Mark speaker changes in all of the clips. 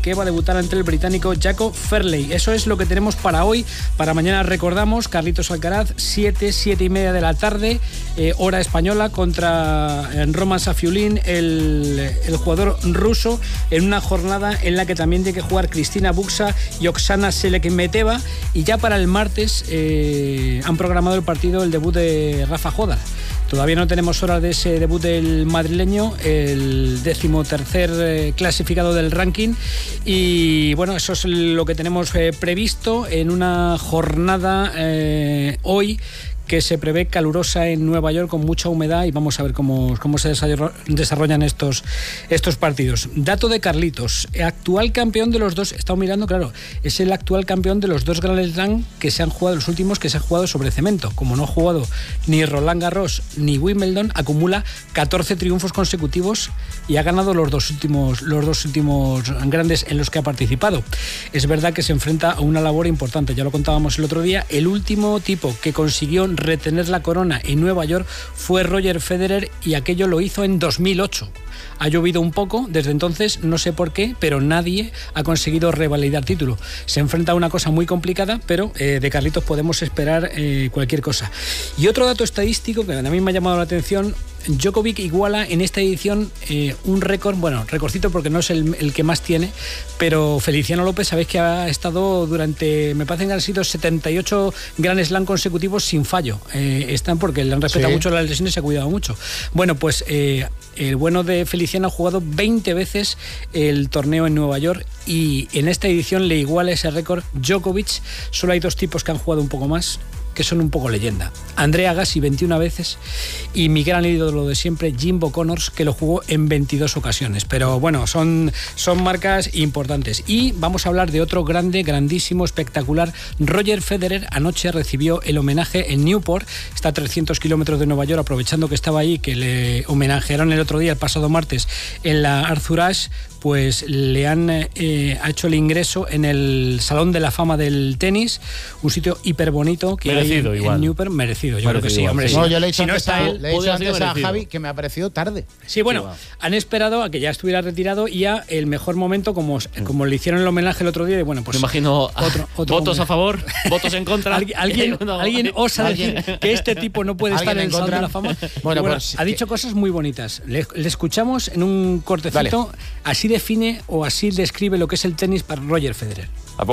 Speaker 1: que va a debutar ante el británico Jaco Fairley. Eso es lo que tenemos para hoy. Para mañana recordamos Carlitos Alcaraz, 7:30 de la tarde, hora española, contra Roman Safiullin, el jugador ruso, en una jornada en la que también tiene que jugar Cristina Buxa y Oksana Selekmeteva. Y ya para el martes han programado el partido, el debut de Rafa Jódar. Todavía no tenemos horas de ese debut del madrileño, el 13º clasificado del ranking. Y bueno, eso es lo que tenemos previsto en una jornada hoy que se prevé calurosa en Nueva York, con mucha humedad, y vamos a ver cómo se desarrollan estos partidos. Dato de Carlitos, actual campeón de los dos, he estado mirando, claro, es el actual campeón de los dos Grand Slam que se han jugado, los últimos que se han jugado sobre cemento. Como no ha jugado ni Roland Garros ni Wimbledon, acumula 14 triunfos consecutivos y ha ganado los dos últimos grandes en los que ha participado. Es verdad que se enfrenta a una labor importante, ya lo contábamos el otro día. El último tipo que consiguió retener la corona en Nueva York fue Roger Federer, y aquello lo hizo en 2008. Ha llovido un poco desde entonces, no sé por qué, pero nadie ha conseguido revalidar título. Se enfrenta a una cosa muy complicada, pero de Carlitos podemos esperar cualquier cosa. Y otro dato estadístico que a mí me ha llamado la atención: Djokovic iguala en esta edición un récord, bueno, recordcito porque no es el que más tiene, pero Feliciano López, sabéis que ha estado durante, me parece que han sido 78 Grand Slam consecutivos sin fallo. Están porque le han respetado mucho las lesiones y se ha cuidado mucho. Bueno, pues el bueno de Feliciano ha jugado 20 veces el torneo en Nueva York, y en esta edición le iguala ese récord Djokovic. Solo hay dos tipos que han jugado un poco más, que son un poco leyenda: Andrea Agassi 21 veces y mi gran ídolo de siempre, Jimbo Connors, que lo jugó en 22 ocasiones. Pero bueno, son marcas importantes. Y vamos a hablar de otro grande, grandísimo, espectacular. Roger Federer anoche recibió el homenaje en Newport, está a 300 kilómetros de Nueva York, aprovechando que estaba ahí, que le homenajearon el otro día, el pasado martes, en la Arthur Ashe. Pues le han ha hecho el ingreso en el Salón de la Fama del Tenis, un sitio hiper bonito que merecido hay en Newport. Merecido, yo creo que sí, hombre.
Speaker 2: No, yo le he dicho
Speaker 1: si
Speaker 2: antes, a Javi que me ha parecido tarde.
Speaker 1: Sí, bueno, han esperado a que ya estuviera retirado y a el mejor momento, como le hicieron el homenaje el otro día. Y bueno, pues
Speaker 3: me imagino
Speaker 1: otro
Speaker 3: votos a favor, votos en contra.
Speaker 1: ¿Alguien osa decir que este tipo no puede estar en el Salón de la Fama? Bueno, pues ha dicho cosas muy bonitas. Le escuchamos en un cortecito. Dale. Así define o así describe lo que es el tenis para Roger Federer.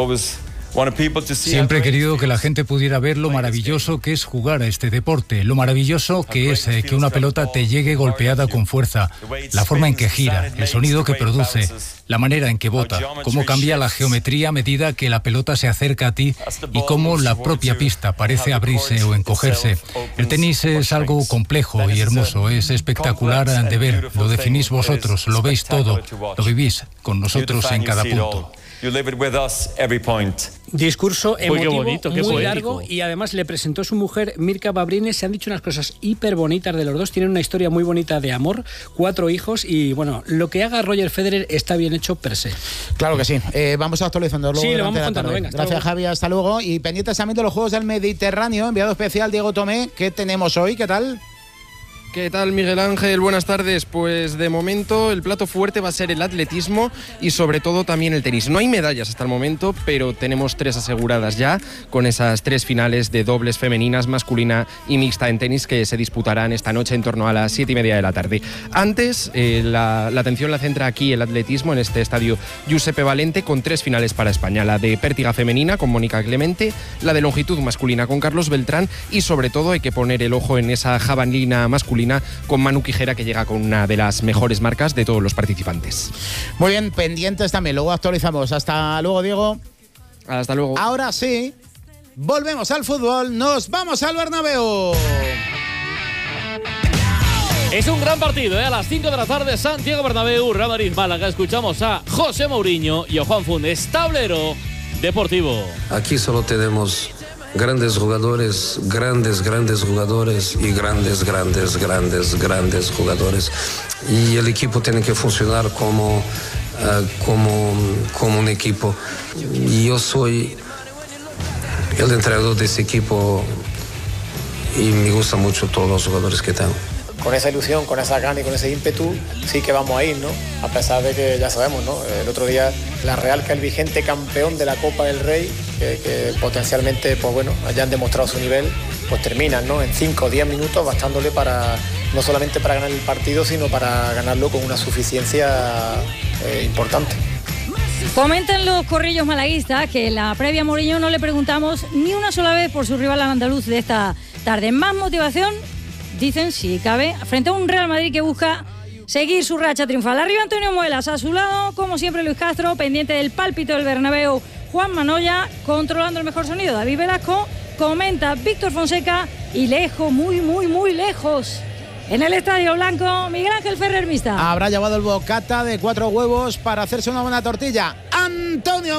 Speaker 4: Siempre he querido que la gente pudiera ver lo maravilloso que es jugar a este deporte, lo maravilloso que es que una pelota te llegue golpeada con fuerza, la forma en que gira, el sonido que produce, la manera en que bota, cómo cambia la geometría a medida que la pelota se acerca a ti y cómo la propia pista parece abrirse o encogerse. El tenis es algo complejo y hermoso, es espectacular de ver, lo definís vosotros, lo veis todo, lo vivís con nosotros en cada punto.
Speaker 1: Discurso emotivo,
Speaker 3: bonito,
Speaker 1: muy
Speaker 3: poético.
Speaker 1: largo, y además le presentó su mujer Mirka Babrines. Se han dicho unas cosas hiper bonitas de los dos, tienen una historia muy bonita de amor, 4 hijos, y bueno, lo que haga Roger Federer está bien hecho per se.
Speaker 2: Claro que sí. Vamos actualizando luego.
Speaker 1: Sí, lo vamos contando. Venga,
Speaker 2: gracias, Javi, hasta luego. Y pendientes también de los Juegos del Mediterráneo, enviado especial Diego Tomé. ¿Qué tenemos hoy? ¿Qué tal?
Speaker 5: ¿Qué tal, Miguel Ángel? Buenas tardes. Pues de momento el plato fuerte va a ser el atletismo y sobre todo también el tenis. No hay medallas hasta el momento, pero tenemos 3 aseguradas ya, con esas 3 finales de dobles femeninas, masculina y mixta en tenis que se disputarán esta noche en torno a las 7:30 de la tarde. Antes, la atención la centra aquí el atletismo en este estadio Giuseppe Valente, con 3 finales para España: la de pértiga femenina con Mónica Clemente, la de longitud masculina con Carlos Beltrán, y sobre todo hay que poner el ojo en esa jabalina masculina con Manu Quijera, que llega con una de las mejores marcas de todos los participantes.
Speaker 2: Muy bien, pendientes también, luego actualizamos. Hasta luego, Diego.
Speaker 5: Hasta luego.
Speaker 2: Ahora sí, volvemos al fútbol, nos vamos al Bernabéu.
Speaker 3: Es un gran partido, a las 5 de la tarde, Santiago Bernabéu, Real Madrid, Málaga. Escuchamos a José Mourinho y a Juan Funes, Tablero Deportivo.
Speaker 6: Aquí solo tenemos grandes jugadores, grandes jugadores y grandes jugadores. Y el equipo tiene que funcionar como un equipo. Y yo soy el entrenador de ese equipo y me gustan mucho todos los jugadores que tengo.
Speaker 7: con esa ilusión, con esa gana y con ese ímpetu, sí que vamos a ir, ¿no? A pesar de que ya sabemos, ¿no? El otro día la Real, que es el vigente campeón de la Copa del Rey, que potencialmente, pues bueno, hayan demostrado su nivel, pues terminan, ¿no? En 5 o 10 minutos, bastándole para no solamente para ganar el partido, sino para ganarlo con una suficiencia importante.
Speaker 8: Comentan los corrillos malaguistas que en la previa a Mourinho no le preguntamos ni una sola vez por su rival andaluz de esta tarde. Más motivación, dicen, si cabe, frente a un Real Madrid que busca seguir su racha triunfal. Arriba Antonio Muelas, a su lado, como siempre, Luis Castro, pendiente del pálpito del Bernabéu, Juan Manoya, controlando el mejor sonido, David Velasco, comenta Víctor Fonseca y lejos, muy, muy, muy lejos, en el Estadio Blanco, Miguel Ángel Ferrer Mista.
Speaker 2: Habrá llevado el bocata de 4 huevos para hacerse una buena tortilla. Antonio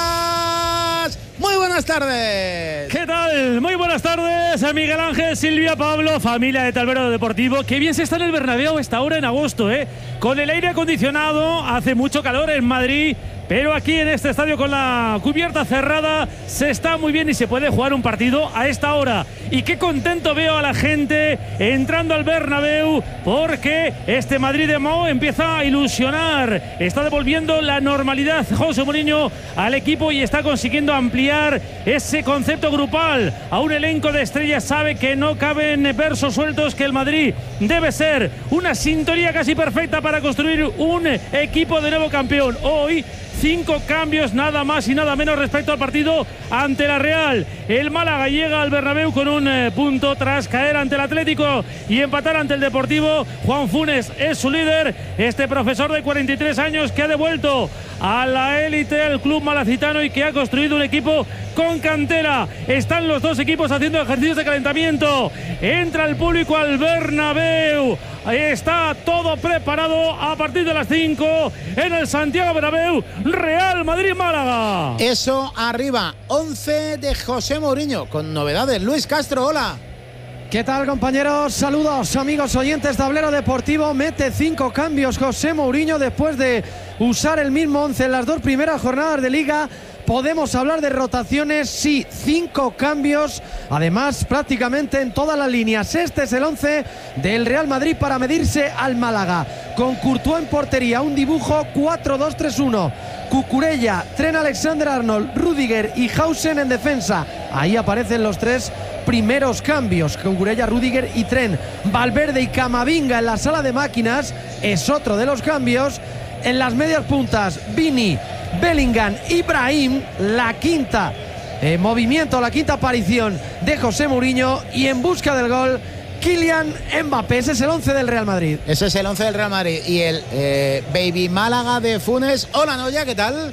Speaker 2: Muelas, muy buenas tardes.
Speaker 9: ¿Qué tal? Muy buenas tardes, Miguel Ángel, Silvia, Pablo, familia de Tablero Deportivo. Qué bien se está en el Bernabéu esta hora en agosto, ¿eh? Con el aire acondicionado, hace mucho calor en Madrid, pero aquí en este estadio con la cubierta cerrada se está muy bien y se puede jugar un partido a esta hora. Y qué contento veo a la gente entrando al Bernabéu, porque este Madrid de Mo empieza a ilusionar. Está devolviendo la normalidad José Mourinho al equipo y está consiguiendo ampliar ese concepto grupal a un elenco de estrellas. Sabe que no caben versos sueltos, que el Madrid debe ser una sintonía casi perfecta para construir un equipo de nuevo campeón. Hoy 5 cambios, nada más y nada menos, respecto al partido ante la Real. El Málaga llega al Bernabéu con un punto tras caer ante el Atlético y empatar ante el Deportivo. Juan Funes es su líder, este profesor de 43 años que ha devuelto a la élite el club malacitano y que ha construido un equipo con cantera. Están los dos equipos haciendo ejercicios de calentamiento. Entra el público al Bernabéu. Está todo preparado a partir de las 5 en el Santiago Bernabéu. Real Madrid-Málaga.
Speaker 2: Eso arriba, 11 de José Mourinho, con novedades. Luis Castro, hola.
Speaker 10: ¿Qué tal, compañeros? Saludos, amigos oyentes. Tablero Deportivo. Mete 5 cambios José Mourinho después de usar el mismo 11 en las 2 primeras jornadas de Liga. Podemos hablar de rotaciones, sí, 5 cambios, además prácticamente en todas las líneas. Este es el 11 del Real Madrid para medirse al Málaga, con Courtois en portería, un dibujo 4-2-3-1, Cucurella, Trent Alexander-Arnold, Rüdiger y Hausen en defensa. Ahí aparecen los 3 primeros cambios, Cucurella, Rüdiger y Trent. Valverde y Camavinga en la sala de máquinas es otro de los cambios. En las medias puntas, Vini, Bellingham, Ibrahim, la quinta movimiento, la quinta aparición de José Mourinho, y en busca del gol, Kylian Mbappé. Ese es el 11 del Real Madrid.
Speaker 2: Ese es el 11 del Real Madrid. Y el Baby Málaga de Funes. Hola, Noya, ¿qué tal?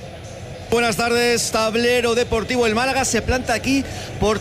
Speaker 11: Buenas tardes, Tablero Deportivo. El Málaga se planta aquí por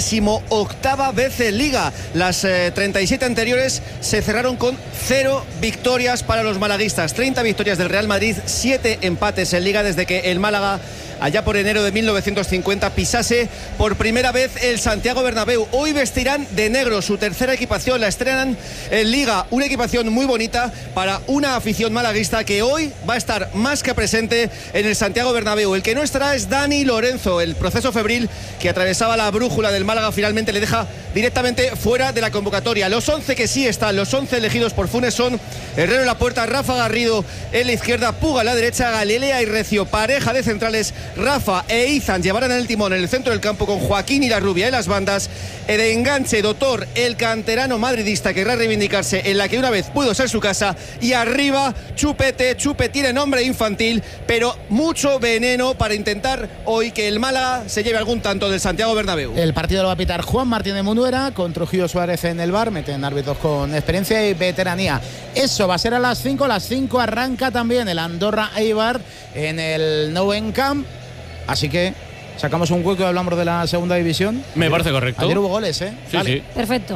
Speaker 11: 38ª vez en Liga. Las 37 anteriores se cerraron con 0 victorias para los malaguistas. 30 victorias del Real Madrid, 7 empates en Liga desde que el Málaga, allá por enero de 1950, pisase por primera vez el Santiago Bernabéu. Hoy vestirán de negro, su tercera equipación, la estrenan en Liga. Una equipación muy bonita para una afición malaguista que hoy va a estar más que presente en el Santiago Bernabéu. El que no estará es Dani Lorenzo. El proceso febril que atravesaba la brújula del Málaga finalmente le deja directamente fuera de la convocatoria. Los 11 que sí están, los 11 elegidos por Funes, son Herrero en la puerta, Rafa Garrido en la izquierda, Puga en la derecha, Galilea y Recio, pareja de centrales. Rafa e Izan llevarán el timón en el centro del campo, con Joaquín y la Rubia en las bandas. De enganche, Doctor, el canterano madridista, querrá reivindicarse en la que una vez pudo ser su casa. Y arriba, Chupete. Chupe tiene nombre infantil, pero mucho veneno para intentar hoy que el Málaga se lleve algún tanto del Santiago Bernabéu.
Speaker 2: El partido lo va a pitar Juan Martínez Munuera, con Trujillo Suárez en el bar. Meten árbitros con experiencia y veteranía. Eso va a ser a las 5. A las 5 arranca también el Andorra Eibar en el Nou Camp. Así que sacamos un hueco y hablamos de la segunda división.
Speaker 3: Me parece correcto.
Speaker 2: Ayer hubo goles, ¿eh?
Speaker 3: Sí,
Speaker 2: vale.
Speaker 3: sí.
Speaker 8: Perfecto.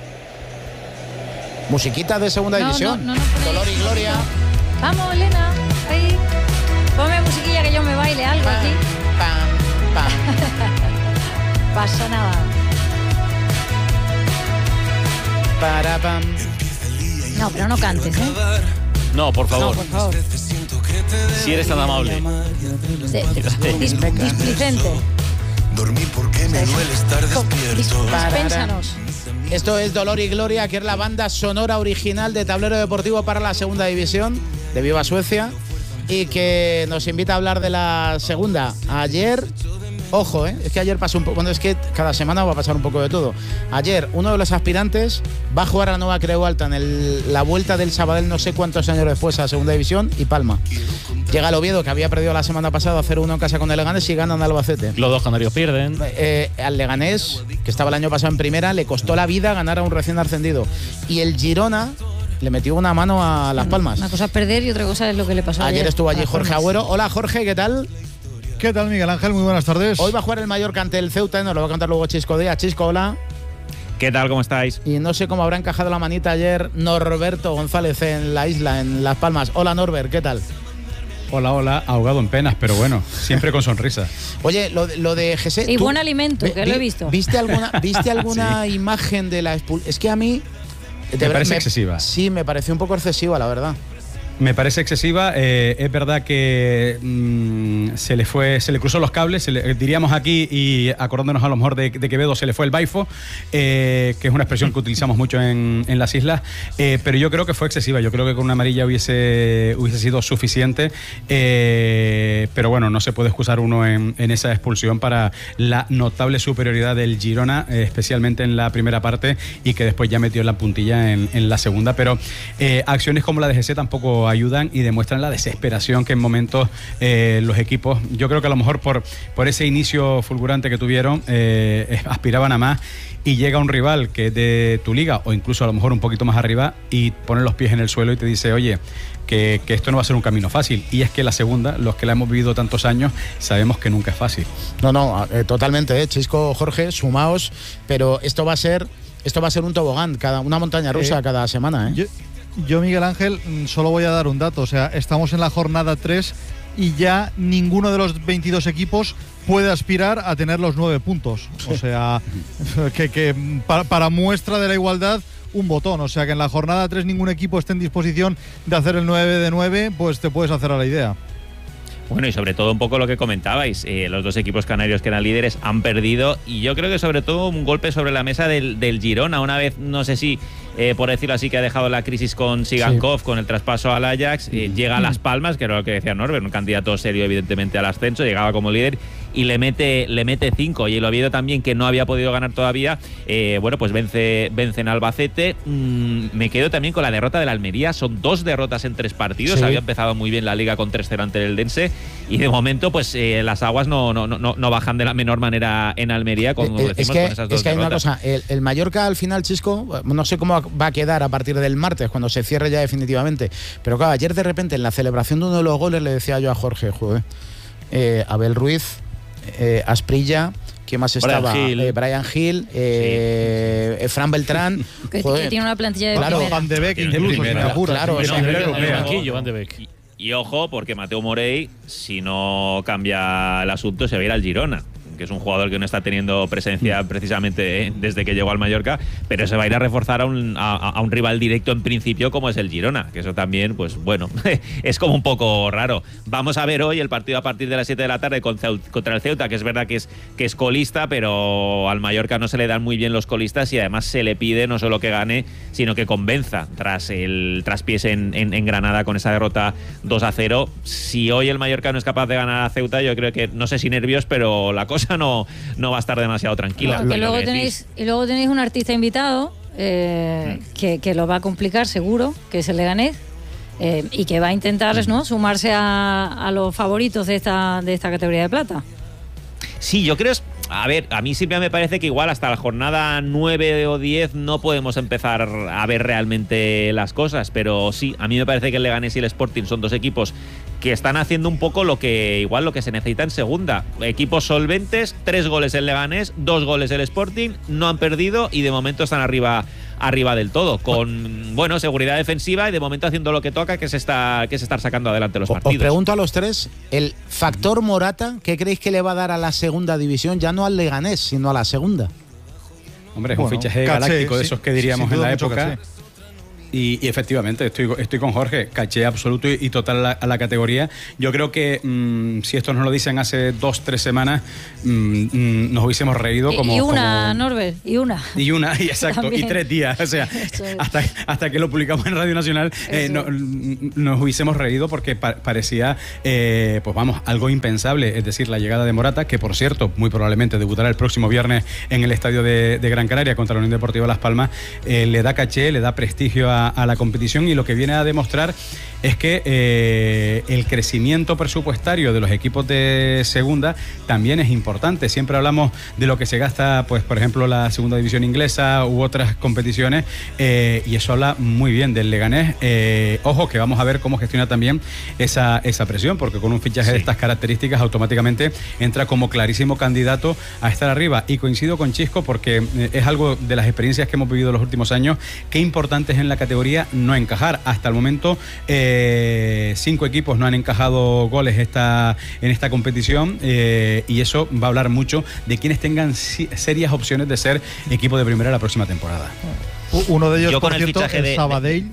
Speaker 2: Musiquita de segunda división.
Speaker 8: No,
Speaker 2: Dolor y gloria.
Speaker 8: Vamos, Elena. Ahí. Ponme musiquilla que yo me baile algo aquí.
Speaker 2: Pam.
Speaker 8: Pasa nada.
Speaker 2: Para pam.
Speaker 8: No, pero no cantes, ¿eh?
Speaker 3: No, por favor.
Speaker 8: No, por favor.
Speaker 3: Si eres tan amable.
Speaker 8: Displicente.
Speaker 12: Dormí porque me duele estar despierto.
Speaker 8: Dispénsanos.
Speaker 2: Esto es Dolor y Gloria, que es la banda sonora original de Tablero Deportivo para la segunda división de Viva Suecia, y que nos invita a hablar de la segunda. Ayer, ojo, es que ayer pasó un poco, bueno, es que cada semana va a pasar un poco de todo. Ayer, uno de los aspirantes va a jugar a la Nueva Creu Alta en la vuelta del Sabadell, no sé cuántos años después, a segunda división, y palma. Llega el Oviedo, que había perdido la semana pasada 0-1 en casa con el Leganés, y ganan Albacete.
Speaker 3: Los dos canarios pierden.
Speaker 2: Al Leganés, que estaba el año pasado en primera, le costó la vida ganar a un recién ascendido. Y el Girona le metió una mano a Las Palmas.
Speaker 8: Una cosa es perder y otra cosa es lo que le pasó ayer.
Speaker 2: Ayer estuvo allí Jorge Agüero. Hola Jorge, ¿qué tal?
Speaker 12: ¿Qué tal, Miguel Ángel? Muy buenas tardes.
Speaker 2: Hoy va a jugar el Mallorca ante el Ceuta, nos lo va a contar luego Chisco Díaz. Chisco, hola.
Speaker 13: ¿Qué tal? ¿Cómo estáis?
Speaker 2: Y no sé cómo habrá encajado la manita ayer Norberto González en la isla, en Las Palmas. Hola Norbert, ¿qué tal?
Speaker 14: Hola, ahogado en penas, pero bueno, siempre con sonrisa.
Speaker 2: Oye, lo de Jesse...
Speaker 8: Y buen alimento, que lo he visto.
Speaker 2: ¿Viste alguna sí. imagen de la expulsión? Es que a mí...
Speaker 14: Me parece excesiva.
Speaker 2: Sí, me pareció un poco excesiva, la verdad.
Speaker 14: Me parece excesiva. Es verdad que se le cruzó los cables, diríamos aquí, y acordándonos a lo mejor de Quevedo, se le fue el baifo, que es una expresión que utilizamos mucho en las islas, pero yo creo que fue excesiva. Yo creo que con una amarilla hubiese sido suficiente, pero bueno, no se puede excusar uno en esa expulsión para la notable superioridad del Girona, especialmente en la primera parte, y que después ya metió la puntilla en la segunda. Pero acciones como la de GC tampoco ayudan y demuestran la desesperación que en momentos los equipos, yo creo que a lo mejor por ese inicio fulgurante que tuvieron, aspiraban a más, y llega un rival que es de tu liga o incluso a lo mejor un poquito más arriba y pone los pies en el suelo y te dice, oye, que esto no va a ser un camino fácil. Y es que la segunda, los que la hemos vivido tantos años, sabemos que nunca es fácil.
Speaker 2: No, totalmente, Chisco, Jorge, sumaos, pero esto va a ser un tobogán, una montaña rusa cada semana,
Speaker 12: Yo, Miguel Ángel, solo voy a dar un dato. O sea, estamos en la jornada 3 y ya ninguno de los 22 equipos puede aspirar a tener los 9 puntos. O sea, que para muestra de la igualdad, un botón. O sea, que en la jornada 3 ningún equipo esté en disposición de hacer el 9 de 9, pues te puedes hacer a la idea.
Speaker 13: Bueno, y sobre todo un poco lo que comentabais, los dos equipos canarios que eran líderes han perdido, y yo creo que sobre todo un golpe sobre la mesa del Girona, una vez, no sé si por decirlo así, que ha dejado la crisis con Sigankov, sí, con el traspaso al Ajax, llega a Las Palmas, que era lo que decía Norbert, un candidato serio evidentemente al ascenso, llegaba como líder y le mete 5, y el Oviedo también, que no había podido ganar todavía, bueno, pues vence en Albacete. Me quedo también con la derrota del Almería, son 2 derrotas en 3 partidos, sí. Había empezado muy bien la liga con 3-0 ante el Dense, y de momento pues las aguas no bajan de la menor manera en Almería, como decimos, con esas 2 derrotas.
Speaker 2: Es que hay una cosa, el Mallorca al final, Chisco, no sé cómo va a quedar a partir del martes, cuando se cierre ya definitivamente, pero claro, ayer de repente en la celebración de uno de los goles le decía yo a Jorge, Abel Ruiz, Asprilla, ¿quién más estaba? Brian Hill, sí. Fran Beltrán,
Speaker 8: que tiene una plantilla de
Speaker 2: claro,
Speaker 12: Van de Beek incluso,
Speaker 2: claro,
Speaker 13: y ojo, porque Mateo Morey, si no cambia el asunto, se va a ir al Girona, que es un jugador que no está teniendo presencia precisamente desde que llegó al Mallorca, pero se va a ir a reforzar a un rival directo en principio como es el Girona, que eso también, pues bueno, es como un poco raro. Vamos a ver hoy el partido a partir de las 7 de la tarde contra el Ceuta, que es verdad que es colista, pero al Mallorca no se le dan muy bien los colistas, y además se le pide no solo que gane, sino que convenza tras el traspiés en Granada con esa derrota 2-0. Si hoy el Mallorca no es capaz de ganar a Ceuta, yo creo que, no sé si nervios, pero la cosa no va a estar demasiado tranquila.
Speaker 8: Y luego tenéis un artista invitado que lo va a complicar seguro, que es el Leganés, y que va a intentar, ¿no?, sumarse a los favoritos de esta categoría de plata.
Speaker 13: Sí, yo creo. A ver, a mí siempre me parece que igual hasta la jornada 9 o 10 no podemos empezar a ver realmente las cosas, pero sí, a mí me parece que el Leganés y el Sporting son 2 equipos que están haciendo un poco lo que se necesita en segunda. Equipos solventes, 3 goles el Leganés, 2 goles el Sporting, no han perdido y de momento están arriba del todo, con seguridad defensiva y de momento haciendo lo que toca, que es estar sacando adelante los partidos.
Speaker 2: Os pregunto a los 3, el factor Morata, ¿qué creéis que le va a dar a la segunda división? Ya no al Leganés, sino a la segunda.
Speaker 14: Hombre, es un fichaje galáctico, de esos que diríamos en la época. Y efectivamente, estoy con Jorge, caché absoluto y total a la categoría. Yo creo que si esto nos lo dicen hace 2-3 semanas, nos hubiésemos reído
Speaker 8: Norbert, y
Speaker 14: exacto,
Speaker 8: también.
Speaker 14: Y 3 días, o sea, hasta que lo publicamos en Radio Nacional, nos hubiésemos reído porque parecía, pues vamos, algo impensable, es decir, la llegada de Morata, que por cierto, muy probablemente debutará el próximo viernes en el estadio de Gran Canaria contra la Unión Deportiva Las Palmas, le da caché, le da prestigio a la competición, y lo que viene a demostrar es que el crecimiento presupuestario de los equipos de segunda también es importante. Siempre hablamos de lo que se gasta, pues por ejemplo, la segunda división inglesa u otras competiciones, y eso habla muy bien del Leganés. Ojo, que vamos a ver cómo gestiona también esa presión, porque con un fichaje de estas características automáticamente entra como clarísimo candidato a estar arriba. Y coincido con Chisco porque es algo de las experiencias que hemos vivido en los últimos años, qué importante es en la categoría no encajar. Hasta el momento 5 equipos no han encajado goles en esta competición, y eso va a hablar mucho de quienes tengan serias opciones de ser equipo de primera la próxima temporada.
Speaker 12: Uno de ellos,
Speaker 13: Yo
Speaker 12: por cierto, el Sabadell.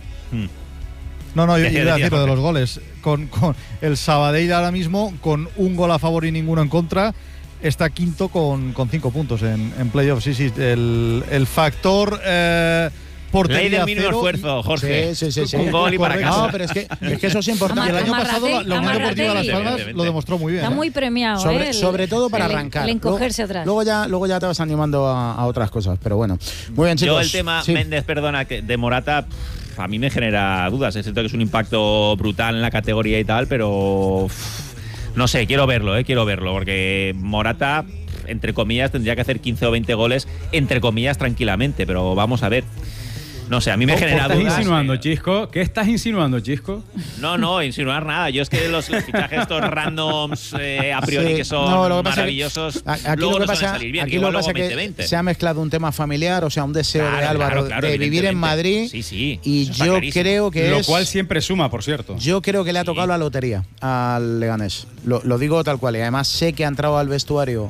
Speaker 12: No, yo iba a decir lo de los goles. Con el Sabadell ahora mismo, con un gol a favor y ninguno en contra, está quinto con 5 puntos en playoffs. Sí, el factor portería
Speaker 13: ley del mínimo
Speaker 12: cero
Speaker 13: esfuerzo, Jorge.
Speaker 2: Sí.
Speaker 13: Un gol y para casa.
Speaker 2: No, pero es que eso es importante.
Speaker 12: El año pasado la Unión Deportiva Las Palmas lo demostró muy bien.
Speaker 8: Está muy premiado,
Speaker 2: sobre todo para arrancar.
Speaker 8: El encogerse atrás.
Speaker 2: Luego ya te vas animando a otras cosas, pero bueno. Muy bien, chicos.
Speaker 13: Yo el tema, Méndez, perdona, de Morata, a mí me genera dudas. Es cierto que es un impacto brutal en la categoría y tal, pero no sé, quiero verlo, porque Morata, entre comillas, tendría que hacer 15 o 20 goles, entre comillas, tranquilamente, pero vamos a ver. No sé, a mí me genera dudas.
Speaker 14: ¿Qué estás insinuando, Chisco? ¿Qué estás insinuando, Chisco?
Speaker 13: No, insinuar nada. Yo es que los fichajes estos randoms a priori que son maravillosos, luego no suelen salir bien.
Speaker 2: Aquí lo que pasa es que se ha mezclado un tema familiar, o sea, un deseo de Álvaro de vivir en Madrid.
Speaker 13: Sí.
Speaker 2: Y yo creo que
Speaker 14: lo cual siempre suma, por cierto.
Speaker 2: Yo creo que le ha tocado la lotería al Leganés. Lo digo tal cual. Y además sé que ha entrado al vestuario.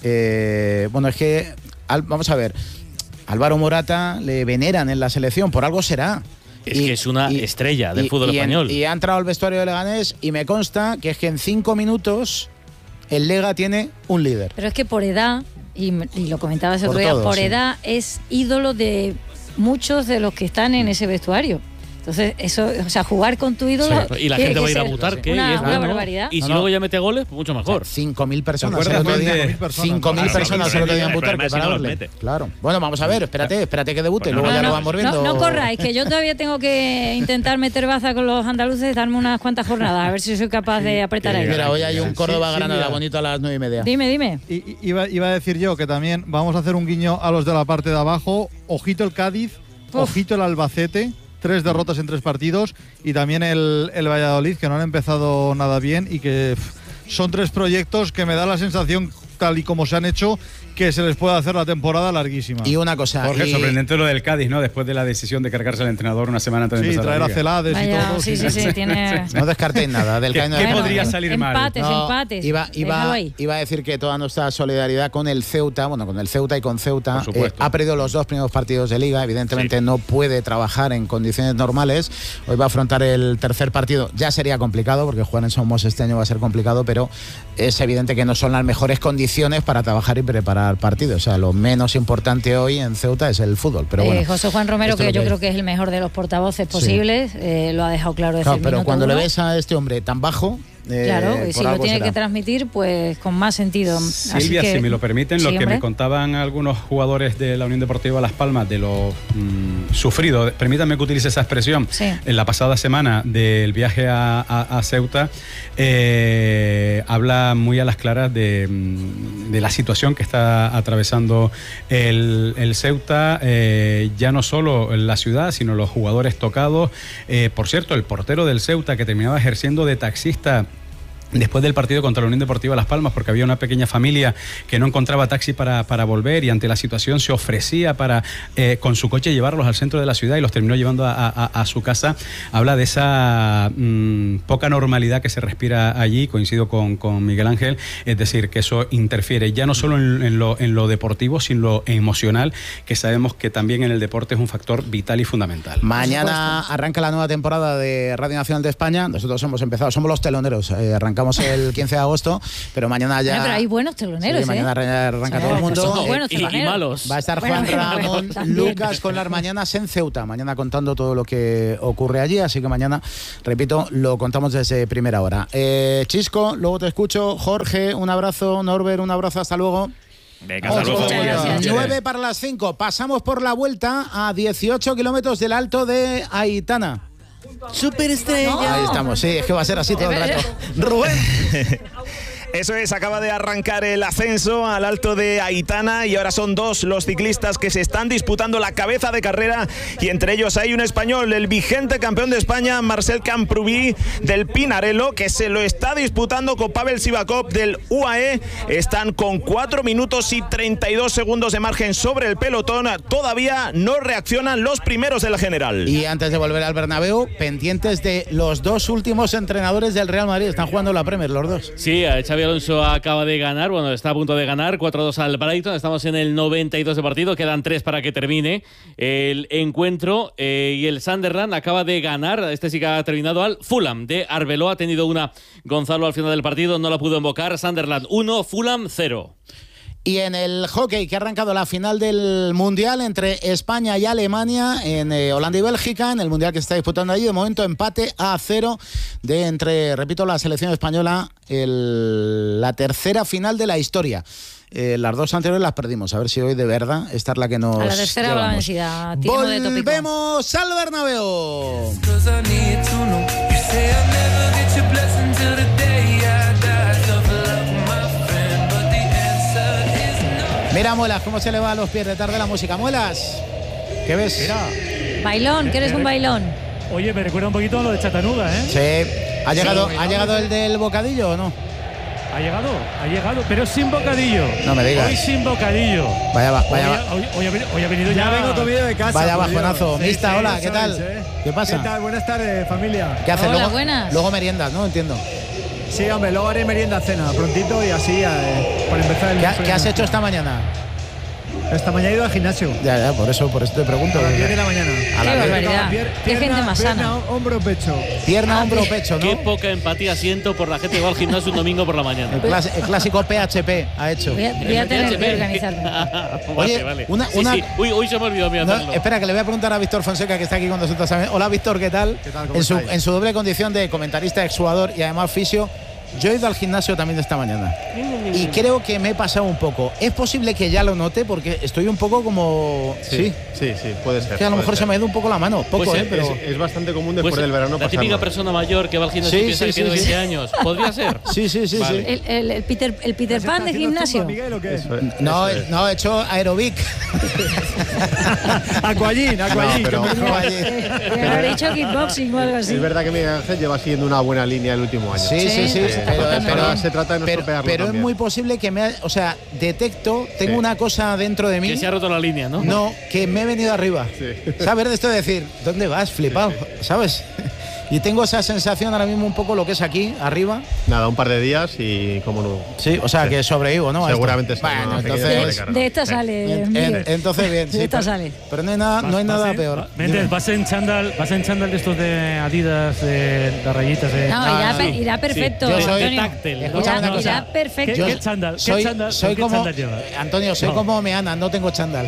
Speaker 2: Bueno, es que vamos a ver. Álvaro Morata le veneran en la selección, por algo será.
Speaker 3: Es que es una estrella del fútbol español.
Speaker 2: Y ha entrado al vestuario de Leganés y me consta que es que en 5 minutos el Lega tiene un líder.
Speaker 8: Pero es que por edad, y lo comentabas el otro día, por edad es ídolo de muchos de los que están en ese vestuario. Entonces, eso, o sea, jugar con tu ídolo.
Speaker 3: Y la gente va a ir a mutar, que
Speaker 8: una
Speaker 3: es bueno.
Speaker 8: barbaridad.
Speaker 3: Y si luego ya mete goles, pues mucho mejor.
Speaker 2: 5.000 personas.
Speaker 12: 5.000
Speaker 2: personas se lo podían mutar que para darle. Claro. Bueno, vamos a ver, espérate que debute, luego ya lo vamos viendo.
Speaker 8: No corráis, que yo todavía tengo que intentar meter baza con los andaluces, darme unas cuantas jornadas, a ver si soy capaz de apretar ahí.
Speaker 2: Mira, hoy hay un Córdoba-Granada bonito a las 9:30.
Speaker 8: Dime.
Speaker 12: Iba a decir yo que también vamos a hacer un guiño a los de la parte de abajo. Ojito el Cádiz, ojito el Albacete. 3 derrotas en 3 partidos, y también el Valladolid, que no han empezado nada bien, y que son 3 proyectos que me da la sensación, tal y como se han hecho, que se les puede hacer la temporada larguísima.
Speaker 2: Y una cosa,
Speaker 14: Jorge, sorprendente lo del Cádiz, ¿no? Después de la decisión de cargarse al entrenador una semana antes de empezar
Speaker 12: traer
Speaker 14: la
Speaker 12: a
Speaker 14: liga.
Speaker 12: Celades y todo.
Speaker 8: Sí, tiene...
Speaker 2: No descartéis nada del Cádiz.
Speaker 14: ¿Qué podría salir mal?
Speaker 8: Empates.
Speaker 2: Iba a decir que toda nuestra solidaridad con el Ceuta, y con Ceuta, ha perdido los 2 primeros partidos de Liga, evidentemente no puede trabajar en condiciones normales. Hoy va a afrontar el tercer partido, ya sería complicado, porque jugar en Somos este año va a ser complicado, pero es evidente que no son las mejores condiciones para trabajar y preparar partidos. O sea, lo menos importante hoy en Ceuta es el fútbol. Pero bueno,
Speaker 8: José Juan Romero, que yo creo que es el mejor de los portavoces posibles, lo ha dejado claro desde el minuto
Speaker 2: pero cuando
Speaker 8: 1.
Speaker 2: le ves a este hombre tan bajo,
Speaker 8: claro, y si lo tiene que transmitir, pues con más sentido.
Speaker 14: Silvia,
Speaker 8: así que,
Speaker 14: si me lo permiten, lo que me contaban algunos jugadores de la Unión Deportiva Las Palmas de lo sufrido, permítanme que utilice esa expresión, en la pasada semana del viaje a Ceuta, habla muy a las claras de la situación que está atravesando el Ceuta, ya no solo la ciudad, sino los jugadores tocados. Por cierto, el portero del Ceuta, que terminaba ejerciendo de taxista después del partido contra la Unión Deportiva Las Palmas, porque había una pequeña familia que no encontraba taxi para volver, y ante la situación se ofrecía para con su coche llevarlos al centro de la ciudad y los terminó llevando a su casa. Habla de esa poca normalidad que se respira allí. Coincido con Miguel Ángel, es decir, que eso interfiere ya no solo en lo deportivo, sino en lo emocional, que sabemos que también en el deporte es un factor vital y fundamental.
Speaker 2: Mañana arranca la nueva temporada de Radio Nacional de España. Nosotros hemos empezado, somos los teloneros, arrancamos el 15 de agosto, pero mañana ya...
Speaker 8: Pero hay buenos teloneros,
Speaker 2: sí, mañana arranca todo el mundo.
Speaker 3: Y malos.
Speaker 2: Va a estar Juan Ramón Lucas con las mañanas en Ceuta, mañana contando todo lo que ocurre allí, así que mañana, repito, lo contamos desde primera hora. Chisco, luego te escucho. Jorge, un abrazo. Norbert, un abrazo, hasta luego.
Speaker 13: Venga, hasta luego.
Speaker 2: 9 para las 5. Pasamos por la vuelta a 18 kilómetros del Alto de Aitana.
Speaker 15: Superestrella.
Speaker 2: No. Ahí estamos, sí, es que va a ser así todo el rato. Rubén.
Speaker 15: Eso es, acaba de arrancar el ascenso al Alto de Aitana y ahora son dos los ciclistas que se están disputando la cabeza de carrera, y entre ellos hay un español, el vigente campeón de España, Marcel Camprubí del Pinarello, que se lo está disputando con Pavel Sivakov del UAE. Están con 4 minutos y 32 segundos de margen sobre el pelotón. Todavía no reaccionan los primeros de la general.
Speaker 2: Y antes de volver al Bernabéu, pendientes de los dos últimos entrenadores del Real Madrid. Están jugando la Premier los dos.
Speaker 3: Sí, Xavi Alonso acaba de ganar, bueno, está a punto de ganar 4-2 al Brighton. Estamos en el 92 de partido, quedan 3 para que termine el encuentro, y el Sunderland acaba de ganar, este sí que ha terminado, al Fulham de Arbeloa. Ha tenido una Gonzalo al final del partido, no la pudo invocar. Sunderland 1, Fulham 0.
Speaker 2: Y en el hockey, que ha arrancado la final del Mundial entre España y Alemania, en Holanda y Bélgica, en el Mundial que se está disputando allí, de momento empate a 0 de entre, repito, la selección española, la tercera final de la historia. Las dos anteriores las perdimos, a ver si hoy de verdad esta es la que nos
Speaker 8: a la tercera
Speaker 2: llevamos.
Speaker 8: va la vencida.
Speaker 2: Volvemos al Bernabéu. Mira, Muelas, cómo se le va a los pies de tarde la música. Muelas, ¿qué ves?
Speaker 9: Mira.
Speaker 8: Bailón, que eres un bailón.
Speaker 9: Oye, me recuerda un poquito a lo de Chattanooga, ¿eh?
Speaker 2: Sí. ¿Ha llegado el del bocadillo o no?
Speaker 9: Ha llegado, pero sin bocadillo.
Speaker 2: No me digas.
Speaker 9: Hoy sin bocadillo. Hoy ha venido ya.
Speaker 16: vengo comido de casa.
Speaker 2: Vaya bajonazo.
Speaker 16: Sí,
Speaker 2: Mista, hola, ¿qué tal?
Speaker 16: Sí.
Speaker 2: ¿Qué pasa?
Speaker 16: ¿Qué tal? Buenas tardes, familia.
Speaker 2: ¿Qué haces?
Speaker 8: Hola, buenas.
Speaker 2: Luego meriendas, ¿no? Entiendo.
Speaker 16: Sí, hombre, luego haré merienda cena prontito y así para empezar el...
Speaker 2: ¿Qué has hecho esta mañana?
Speaker 16: Esta mañana he ido al gimnasio.
Speaker 2: Ya, por eso te pregunto.
Speaker 16: A las 10 de la mañana.
Speaker 8: Qué barbaridad. Qué gente más sana.
Speaker 16: Pierna, hombro, pecho.
Speaker 2: Pierna, hombro, pecho, ¿no?
Speaker 3: Qué poca empatía siento por la gente que va al gimnasio un domingo por la mañana.
Speaker 2: El clásico PHP ha hecho.
Speaker 8: Voy a tener que organizarme.
Speaker 2: Oye,
Speaker 3: vale.
Speaker 2: Sí.
Speaker 3: Hoy se me olvidó a mí hacerlo.
Speaker 2: Espera, que le voy a preguntar a Víctor Fonseca, que está aquí con nosotros también. Hola, Víctor, ¿qué tal?
Speaker 16: ¿Qué tal? ¿Cómo estáis?
Speaker 2: En su doble condición de comentarista, exjugador y además fisio. Yo he ido al gimnasio también esta mañana y creo que me he pasado un poco. Es posible que ya lo note porque estoy un poco como...
Speaker 17: Sí, puede ser.
Speaker 2: Que a lo mejor se me ha ido un poco la mano. Poco,
Speaker 17: pues
Speaker 2: pero...
Speaker 17: Es bastante común después del verano
Speaker 3: la típica persona mayor que va al gimnasio y piensa que tiene 20 años. ¿Podría ser?
Speaker 2: Sí.
Speaker 3: Vale.
Speaker 8: El Peter Pan de gimnasio.
Speaker 16: Miguel, ¿o qué?
Speaker 2: No, he hecho aerobic.
Speaker 16: Aquagym.
Speaker 2: Pero
Speaker 8: haber dicho kickboxing o algo así.
Speaker 17: Es verdad que Miguel Ángel lleva siguiendo una buena línea el último año.
Speaker 2: Sí.
Speaker 17: Pero se trata de no estropearlo.
Speaker 2: Pero
Speaker 17: también.
Speaker 2: es muy posible que detecto, tengo una cosa dentro de mí.
Speaker 3: Que se ha roto la línea, ¿no?
Speaker 2: No, que me he venido arriba. ¿Sabes de esto de decir, ¿dónde vas, flipado? ¿Sabes? Y tengo esa sensación ahora mismo un poco lo que es aquí, arriba.
Speaker 17: Nada, un par de días y cómo no.
Speaker 2: Sí, o sea, que sobrevivo, ¿no?
Speaker 17: Seguramente sí.
Speaker 2: Bueno, entonces...
Speaker 8: De esta sale.
Speaker 2: Entonces bien,
Speaker 8: de esta sale.
Speaker 2: Pero no hay nada peor.
Speaker 9: Méndez, ¿vas en chándal de estos de Adidas, de las rayitas?
Speaker 8: No, irá perfecto.
Speaker 2: Yo soy
Speaker 3: táctil.
Speaker 8: Irá perfecto.
Speaker 9: ¿Qué chándal?
Speaker 2: Soy como...
Speaker 9: chándal lleva?
Speaker 2: Antonio, soy como Meana, no tengo chándal.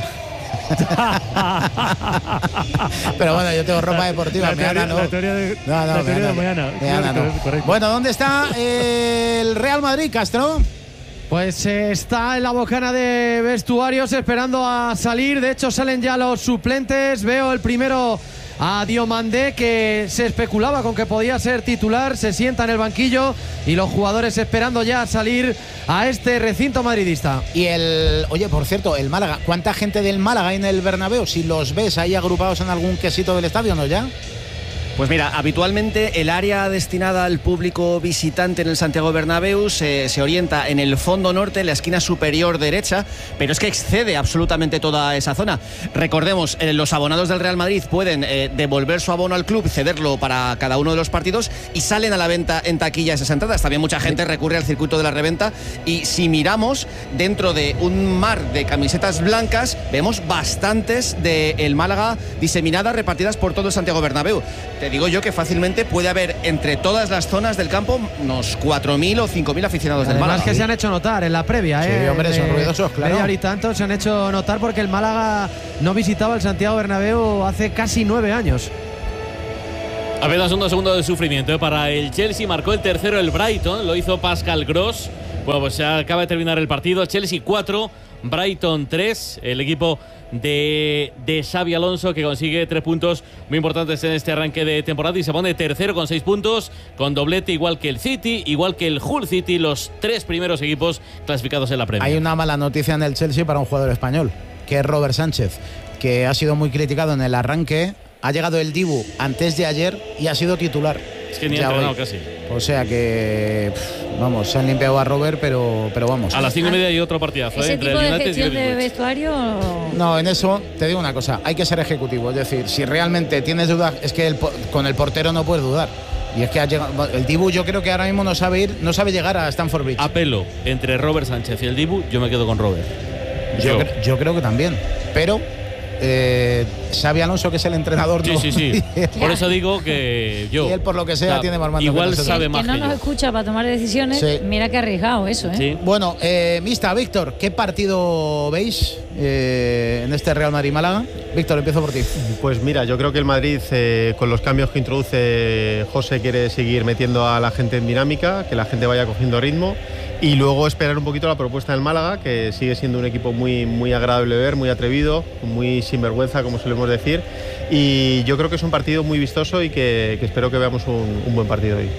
Speaker 2: Pero bueno, yo tengo ropa deportiva.
Speaker 9: Meana no.
Speaker 2: Meana no. Bueno, ¿dónde está el Real Madrid, Castro?
Speaker 10: Pues está en la bocana de vestuarios esperando a salir. De hecho, salen ya los suplentes. Veo el primero a Diomandé, que se especulaba con que podía ser titular. Se sienta en el banquillo y los jugadores esperando ya salir a este recinto madridista.
Speaker 2: Y oye, por cierto, el Málaga, ¿cuánta gente del Málaga hay en el Bernabéu? Si los ves ahí agrupados en algún quesito del estadio, ¿no ya?
Speaker 11: Pues mira, habitualmente el área destinada al público visitante en el Santiago Bernabéu se orienta en el fondo norte, en la esquina superior derecha, pero es que excede absolutamente toda esa zona. Recordemos, los abonados del Real Madrid pueden devolver su abono al club, cederlo para cada uno de los partidos y salen a la venta en taquilla esas entradas. También mucha gente recurre al circuito de la reventa y si miramos dentro de un mar de camisetas blancas, vemos bastantes del Málaga diseminadas, repartidas por todo el Santiago Bernabéu. Te digo yo que fácilmente puede haber entre todas las zonas del campo unos 4.000 o 5.000 aficionados del Málaga.
Speaker 10: Además que se han hecho notar en la previa,
Speaker 2: Sí, hombre, son ruidosos, claro.
Speaker 10: Media hora y tanto se han hecho notar porque el Málaga no visitaba el Santiago Bernabéu hace casi 9 años.
Speaker 3: Apenas unos segundos de sufrimiento para el Chelsea. Marcó el tercero el Brighton, lo hizo Pascal Gross. Bueno, pues se acaba de terminar el partido. Chelsea 4, Brighton 3. El equipo de Xabi Alonso, que consigue 3 puntos muy importantes en este arranque de temporada y se pone tercero con 6 puntos, con doblete igual que el City, igual que el Hull City, los 3 primeros equipos clasificados en la Premier.
Speaker 2: Hay una mala noticia en el Chelsea para un jugador español, que es Robert Sánchez, que ha sido muy criticado en el arranque. Ha llegado el Dibu antes de ayer y ha sido titular.
Speaker 3: Es que ni ha entrenado casi.
Speaker 2: O sea que, vamos, se han limpiado a Robert, pero vamos.
Speaker 3: A las 5:30 hay otro partidazo.
Speaker 8: ¿Ese
Speaker 3: entre
Speaker 8: tipo
Speaker 3: el
Speaker 8: de
Speaker 3: United
Speaker 8: gestión
Speaker 3: y el
Speaker 8: de vestuario?
Speaker 2: No, en eso te digo una cosa, hay que ser ejecutivo. Es decir, si realmente tienes dudas, es que con el portero no puedes dudar. Y es que ha llegado, el Dibu yo creo que ahora mismo no sabe llegar a Stamford Bridge.
Speaker 3: Apelo entre Robert Sánchez y el Dibu, yo me quedo con Robert.
Speaker 2: Yo creo que también, pero Xabi Alonso, que es el entrenador,
Speaker 3: sí. Por eso digo que yo.
Speaker 2: Y él, por lo que sea, tiene más mando.
Speaker 3: Igual sabe más
Speaker 8: que no nos escucha para tomar decisiones.
Speaker 2: Sí.
Speaker 8: Mira que arriesgado eso, ¿eh?
Speaker 3: Sí.
Speaker 2: Bueno, Mista, Víctor, ¿qué partido veis en este Real Madrid-Málaga? Víctor, empiezo por ti.
Speaker 17: Pues mira, yo creo que el Madrid, con los cambios que introduce José, quiere seguir metiendo a la gente en dinámica, que la gente vaya cogiendo ritmo. Y luego esperar un poquito la propuesta del Málaga, que sigue siendo un equipo muy, muy agradable de ver, muy atrevido, muy sinvergüenza, como solemos decir. Y yo creo que es un partido muy vistoso y que espero que veamos un buen partido hoy.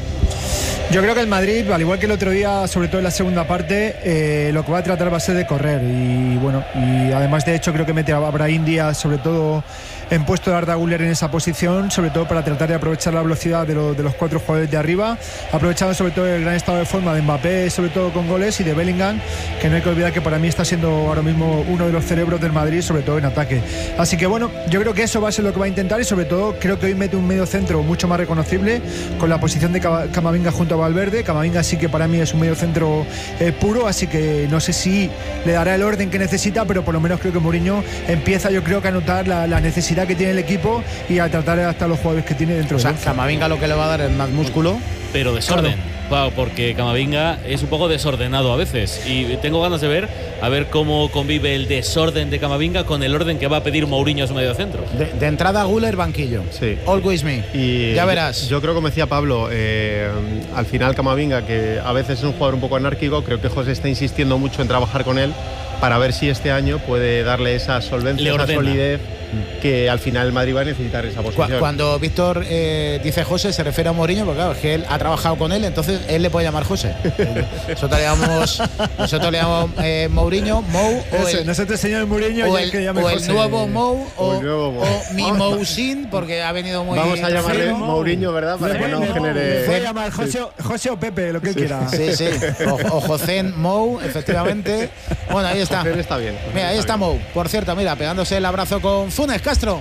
Speaker 16: Yo creo que el Madrid, al igual que el otro día, sobre todo en la segunda parte, lo que va a tratar va a ser de correr. Y bueno, y además de hecho creo que mete a Brahim Díaz, sobre todo en puesto de Arda Güler en esa posición, sobre todo para tratar de aprovechar la velocidad de los 4 jugadores de arriba, aprovechando sobre todo el gran estado de forma de Mbappé, sobre todo con goles, y de Bellingham, que no hay que olvidar que para mí está siendo ahora mismo uno de los cerebros del Madrid, sobre todo en ataque. Así que bueno, yo creo que eso va a ser lo que va a intentar, y sobre todo creo que hoy mete un medio centro mucho más reconocible, con la posición de Camavinga junto a Valverde. Camavinga sí que para mí es un medio centro puro, así que no sé si le dará el orden que necesita, pero por lo menos creo que Mourinho empieza, yo creo que a notar la necesidad que tiene el equipo y a tratar de adaptar los jugadores que tiene dentro.
Speaker 2: O sea, Camavinga lo que le va a dar es más músculo,
Speaker 3: pero desorden. Claro, porque Camavinga es un poco desordenado a veces y tengo ganas de ver cómo convive el desorden de Camavinga con el orden que va a pedir Mourinho a su medio centro.
Speaker 2: De entrada Güler, banquillo.
Speaker 17: Sí.
Speaker 2: Always me.
Speaker 17: Y
Speaker 2: ya verás.
Speaker 17: Yo creo, como decía Pablo, al final Camavinga, que a veces es un jugador un poco anárquico, creo que José está insistiendo mucho en trabajar con él para ver si este año puede darle esa solvencia, esa solidez que al final el Madrid va a necesitar esa posición.
Speaker 2: Cuando Víctor dice José, se refiere a Mourinho, porque claro, es que él ha trabajado con él, entonces él le puede llamar José. Nosotros le llamamos Mourinho, Mou,
Speaker 16: nosotros señor Mourinho,
Speaker 2: o el nuevo Mou,
Speaker 17: o
Speaker 2: mi Mousin, porque ha venido muy.
Speaker 17: Vamos a llamarle Mourinho, ¿verdad? Para que no genere.
Speaker 16: Puede llamar José o Pepe, lo que él quiera.
Speaker 2: Sí. O José Mou, efectivamente. Bueno, ahí está.
Speaker 17: José está bien.
Speaker 2: Mira, ahí está Mou. Por cierto, mira, pegándose el abrazo con Funes Castro.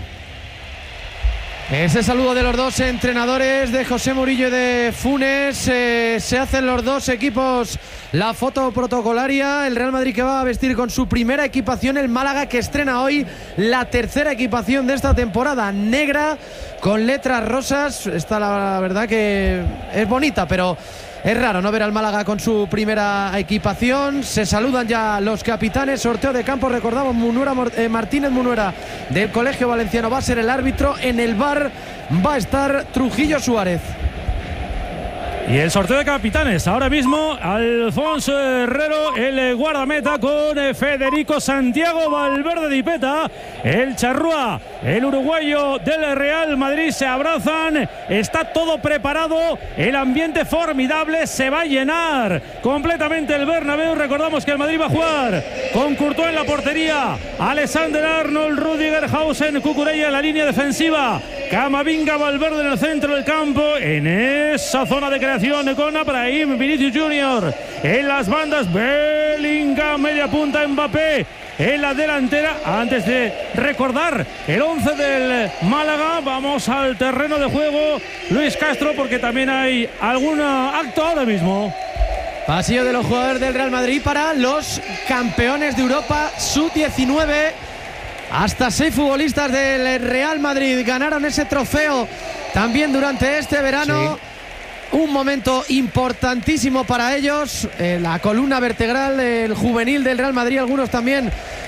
Speaker 10: Ese saludo de los dos entrenadores, de José Murillo y de Funes. Se hacen los dos equipos la foto protocolaria. El Real Madrid que va a vestir con su primera equipación. El Málaga que estrena hoy la tercera equipación de esta temporada, negra con letras rosas. Esta la verdad que es bonita, pero es raro no ver al Málaga con su primera equipación. Se saludan ya los capitanes. Sorteo de campo, recordamos, Martínez Munuera del Colegio Valenciano va a ser el árbitro. En el VAR va a estar Trujillo Suárez.
Speaker 9: Y el sorteo de capitanes, ahora mismo Alfonso Herrero, el guardameta, con Federico Santiago Valverde Dipeta, el charrúa, el uruguayo del Real Madrid, se abrazan, está todo preparado, el ambiente formidable, se va a llenar completamente el Bernabéu. Recordamos que el Madrid va a jugar con Courtois en la portería, Alexander Arnold, Rüdiger, Hausen, Cucurella en la línea defensiva, Camavinga, Valverde en el centro del campo, en esa zona de creación con Abraham, Vinicius Junior, en las bandas Bellingham, media punta Mbappé, en la delantera. Antes de recordar el 11 del Málaga, vamos al terreno de juego, Luis Castro, porque también hay algún acto ahora mismo.
Speaker 10: Pasillo de los jugadores del Real Madrid para los campeones de Europa sub-19. Hasta 6 futbolistas del Real Madrid ganaron ese trofeo también durante este verano. Sí. Un momento importantísimo para ellos. La columna vertebral del juvenil del Real Madrid, algunos también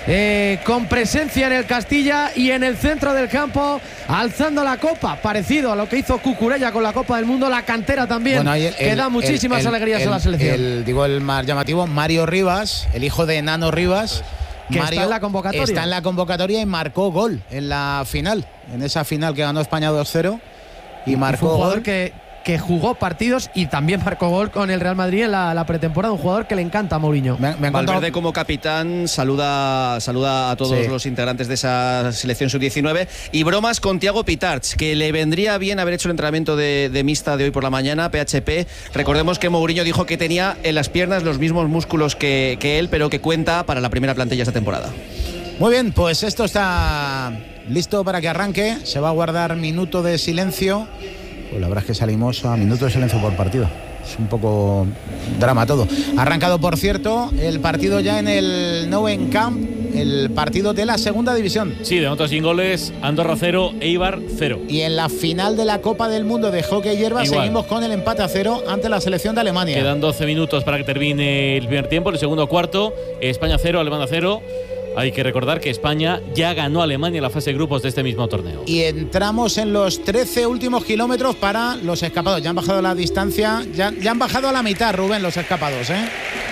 Speaker 10: con presencia en el Castilla y en el centro del campo, alzando la copa, parecido a lo que hizo Cucurella con la Copa del Mundo. La cantera también, que da muchísimas alegrías a la selección.
Speaker 2: El más llamativo, Mario Rivas, el hijo de Nano Rivas,
Speaker 10: que
Speaker 2: Mario
Speaker 10: está en la convocatoria.
Speaker 2: Está en la convocatoria y marcó gol en la final, en esa final que ganó España 2-0. Y marcó
Speaker 10: un jugador
Speaker 2: gol.
Speaker 10: Que jugó partidos y también marcó gol con el Real Madrid en la pretemporada. Un jugador que le encanta a Mourinho.
Speaker 11: Valverde como capitán saluda a todos los integrantes de esa selección sub-19. Y bromas con Thiago Pitarch, que le vendría bien haber hecho el entrenamiento de mixta de hoy por la mañana, PHP. Recordemos que Mourinho dijo que tenía en las piernas los mismos músculos que él, pero que cuenta para la primera plantilla esta temporada.
Speaker 2: Muy bien, pues esto está listo para que arranque. Se va a guardar minuto de silencio. Pues la verdad es que salimos a minuto de silencio por partido. Es un poco drama todo. Ha arrancado, por cierto, el partido ya en el Nou Camp, el partido de la segunda división.
Speaker 3: Sí, de notas sin goles, Andorra 0, Eibar 0.
Speaker 2: Y en la final de la Copa del Mundo de hockey hierba
Speaker 3: igual,
Speaker 2: seguimos con el empate a 0 ante la selección de Alemania.
Speaker 3: Quedan 12 minutos para que termine el primer tiempo, el segundo cuarto. España 0, Alemania 0. Hay que recordar que España ya ganó a Alemania en la fase de grupos de este mismo torneo.
Speaker 2: Y entramos en los 13 últimos kilómetros para los escapados. Ya han bajado la distancia, ya han bajado a la mitad, Rubén, los escapados, ¿eh?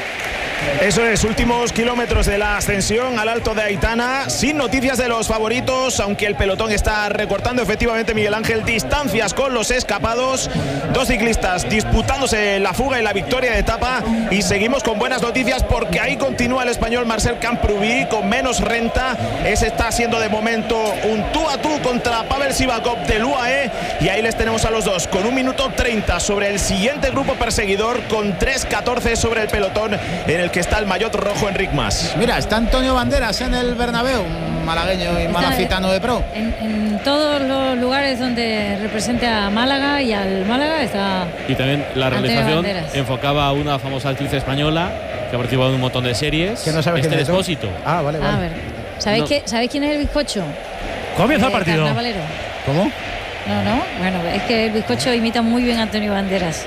Speaker 15: Eso es, últimos kilómetros de la ascensión al Alto de Aitana, sin noticias de los favoritos, aunque el pelotón está recortando efectivamente, Miguel Ángel, distancias con los escapados. Dos ciclistas disputándose la fuga y la victoria de etapa, y seguimos con buenas noticias porque ahí continúa el español Marcel Camprubí con menos renta. Ese está siendo de momento un tú a tú contra Pavel Sivakov del UAE, y ahí les tenemos a los dos con 1 minuto 30 sobre el siguiente grupo perseguidor, con 3:14 sobre el pelotón en el que está el maillot rojo Enric Mas.
Speaker 2: Mira, está Antonio Banderas en el Bernabéu, un malagueño y malacitano de pro.
Speaker 8: En todos los lugares donde represente a Málaga y al Málaga está.
Speaker 3: Y también la realización enfocaba a una famosa actriz española que ha participado en un montón de series.
Speaker 2: Que no sabes quién es.
Speaker 3: Expósito.
Speaker 2: Ah, vale, vale.
Speaker 8: A ver, ¿sabéis quién es el bizcocho?
Speaker 9: Comienza el partido.
Speaker 8: Carnavalero.
Speaker 2: ¿Cómo?
Speaker 8: No. Bueno, es que el bizcocho imita muy bien a Antonio Banderas.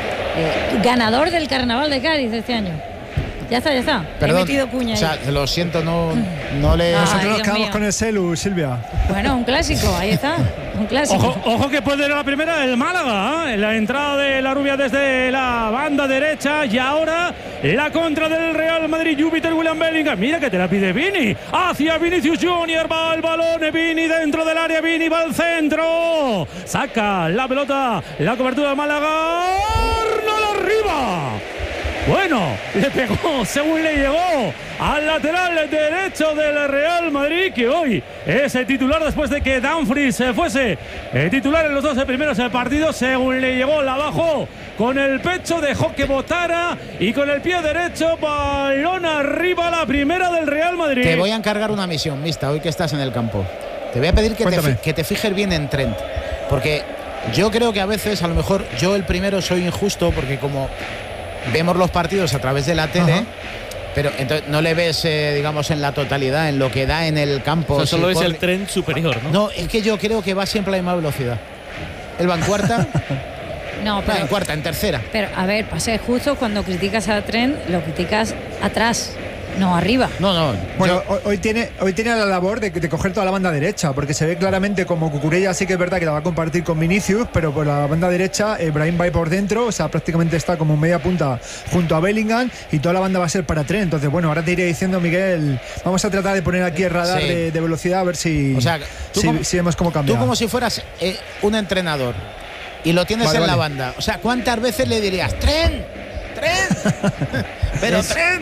Speaker 8: Ganador del Carnaval de Cádiz de este año. Ya está.
Speaker 2: Perdón,
Speaker 8: he metido cuña ahí.
Speaker 2: O sea, lo siento, no le...
Speaker 16: Nosotros nos quedamos con el celu, Silvia.
Speaker 8: Bueno, un clásico, ahí está. Un clásico.
Speaker 9: Ojo que puede ir a la primera el Málaga, ¿eh? La entrada de la rubia desde la banda derecha, y ahora la contra del Real Madrid, Júpiter William Bellingham. Mira que te la pide Vini. Hacia Vinicius Junior, va el balón, Vini dentro del área, Vini va al centro. Saca la pelota, la cobertura de Málaga. ¡Arnold arriba! Bueno, le pegó según le llegó al lateral derecho del Real Madrid, que hoy es el titular después de que Dumfries fuese el titular en los 12 primeros partidos. Según le llegó, la bajó con el pecho, dejó que botara y con el pie derecho, balón arriba, la primera del Real Madrid.
Speaker 2: Te voy a encargar una misión, Mista, hoy que estás en el campo. Te voy a pedir que te fijes bien en Trent, porque yo creo que a veces, a lo mejor yo el primero soy injusto, porque como vemos los partidos a través de la tele, pero entonces no le ves, digamos, en la totalidad, en lo que da en el campo.
Speaker 3: O sea, solo es el tren superior, ¿no?
Speaker 2: No, es que yo creo que va siempre a la misma velocidad. Él va en cuarta.
Speaker 8: No, pero,
Speaker 2: en cuarta, en tercera.
Speaker 8: Pero, a ver, para ser justo, cuando criticas al tren, lo criticas atrás. No, arriba.
Speaker 2: No.
Speaker 16: Bueno, hoy tiene la labor de coger toda la banda derecha, porque se ve claramente como Cucurella sí que es verdad que la va a compartir con Vinicius, pero por la banda derecha Brahim va por dentro, o sea, prácticamente está como media punta junto a Bellingham, y toda la banda va a ser para Trent. Entonces, bueno, ahora te iré diciendo, Miguel, vamos a tratar de poner aquí el radar de velocidad, a ver si,
Speaker 2: o sea,
Speaker 16: si vemos cómo cambia.
Speaker 2: Tú como si fueras un entrenador y lo tienes en la banda. O sea, ¿cuántas veces le dirías, Trent? Pero Trent.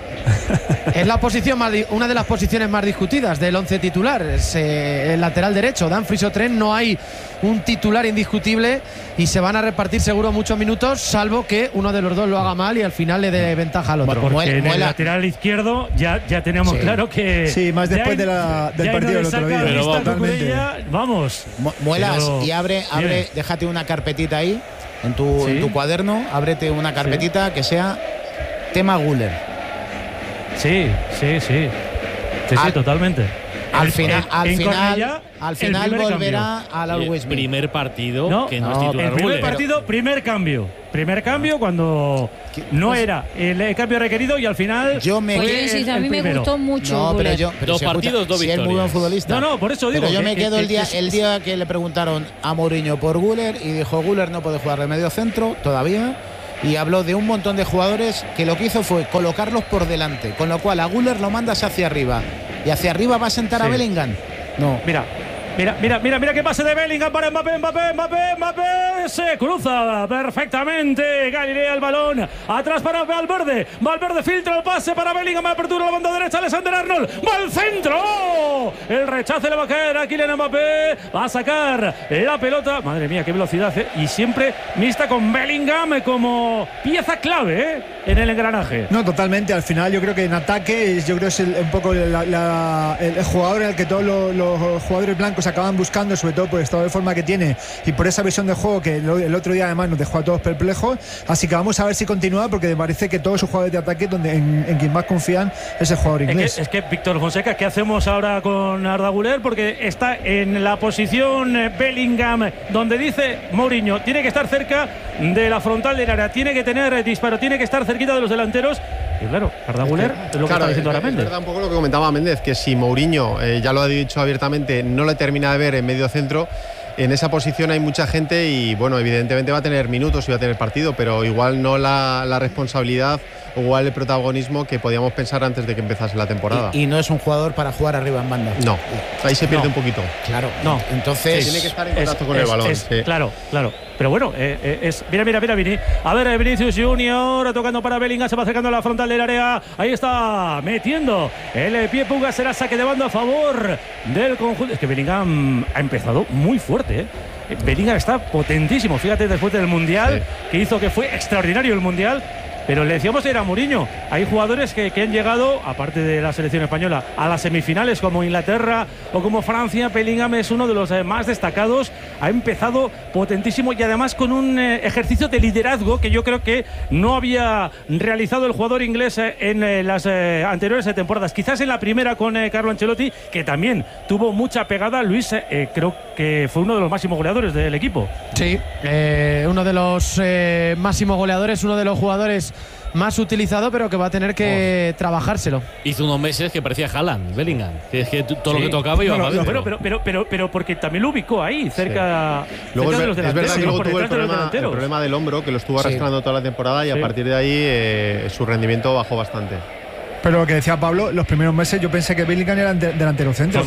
Speaker 10: Es la posición una de las posiciones más discutidas del 11 titular. Es el lateral derecho. Dumfries o Trent, no hay un titular indiscutible y se van a repartir seguro muchos minutos, salvo que uno de los dos lo haga mal y al final le dé ventaja al otro.
Speaker 9: Porque en el lateral izquierdo ya tenemos claro que.
Speaker 16: Sí, más después del partido del otro día.
Speaker 9: Pero vamos.
Speaker 2: Muelas, y abre, déjate una carpetita ahí en tu cuaderno, ábrete una carpetita que sea tema Güler.
Speaker 9: Sí, totalmente.
Speaker 2: Al final volverá al Always Be.
Speaker 3: Primer partido que no es titular.
Speaker 9: El primer partido, primer cambio cuando no era el cambio requerido y al final
Speaker 8: a mí me gustó mucho.
Speaker 3: Dos partidos, dos victorias.
Speaker 2: Si es muy buen futbolista.
Speaker 9: No, por eso digo.
Speaker 2: Pero yo me quedo el día que le preguntaron a Mourinho por Güler y dijo Güler no puede jugar de medio centro todavía. Y habló de un montón de jugadores que lo que hizo fue colocarlos por delante, con lo cual a Güler lo mandas hacia arriba y hacia arriba va a sentar a Bellingham. No.
Speaker 9: Mira qué pase de Bellingham para Mbappé, se cruza perfectamente, Galilea el balón, atrás para Valverde filtra el pase para Bellingham, apertura a la banda derecha, Alexander Arnold, va al centro, el rechace le va a caer a Kylian Mbappé, va a sacar la pelota, madre mía qué velocidad, y siempre mixta con Bellingham como pieza clave en el engranaje.
Speaker 16: No, totalmente, al final yo creo que en ataque, es un poco el jugador en el que todos los jugadores blancos acaban buscando, sobre todo por el estado de forma que tiene y por esa visión de juego que el otro día además nos dejó a todos perplejos, así que vamos a ver si continúa, porque me parece que todos sus jugadores de ataque en quien más confían es el jugador inglés.
Speaker 9: Es que Víctor Fonseca, ¿qué hacemos ahora con Arda Güler? Porque está en la posición Bellingham donde dice Mourinho, tiene que estar cerca de la frontal del área, tiene que tener disparo, tiene que estar cerquita de los delanteros. Y claro, Arda Güler es lo que está diciendo ahora Méndez.
Speaker 17: Es verdad un poco lo que comentaba Méndez, que si Mourinho, ya lo ha dicho abiertamente, no le termina de ver en medio centro, en esa posición hay mucha gente y bueno, evidentemente va a tener minutos y va a tener partido, pero igual no la responsabilidad o igual el protagonismo que podíamos pensar antes de que empezase la temporada.
Speaker 2: Y no es un jugador para jugar arriba en banda.
Speaker 17: No, ahí se pierde un poquito.
Speaker 2: Claro,
Speaker 9: no.
Speaker 2: Entonces
Speaker 17: tiene que estar en contacto con el balón. Sí.
Speaker 9: Claro. Pero bueno, mira, Vini. A ver, Vinicius Junior tocando para Bellingham, se va acercando a la frontal del área. Ahí está metiendo el pie Puga, será saque de banda a favor del conjunto. Es que Bellingham ha empezado muy fuerte, Bellingham está potentísimo, fíjate, después del Mundial, que hizo que fue extraordinario el Mundial. Pero le decíamos era Mourinho. Hay jugadores que han llegado, aparte de la selección española, a las semifinales como Inglaterra o como Francia. Bellingham es uno de los más destacados. Ha empezado potentísimo y además con un ejercicio de liderazgo que yo creo que no había realizado el jugador inglés en las anteriores temporadas. Quizás en la primera con Carlo Ancelotti, que también tuvo mucha pegada. Luis, creo que fue uno de los máximos goleadores del equipo.
Speaker 10: Sí, uno de los máximos goleadores, uno de los jugadores más utilizado, pero que va a tener que trabajárselo.
Speaker 3: Hizo unos meses que parecía Haaland, Bellingham, que es que todo lo que tocaba iba para adentro.
Speaker 9: Pero porque también lo ubicó ahí, cerca,
Speaker 17: luego
Speaker 9: cerca de los delanteros.
Speaker 17: Es verdad que luego tuvo el problema del hombro, que lo estuvo arrastrando toda la temporada y a partir de ahí su rendimiento bajó bastante.
Speaker 16: Pero lo que decía Pablo, los primeros meses yo pensé que Bellingham era delantero centro.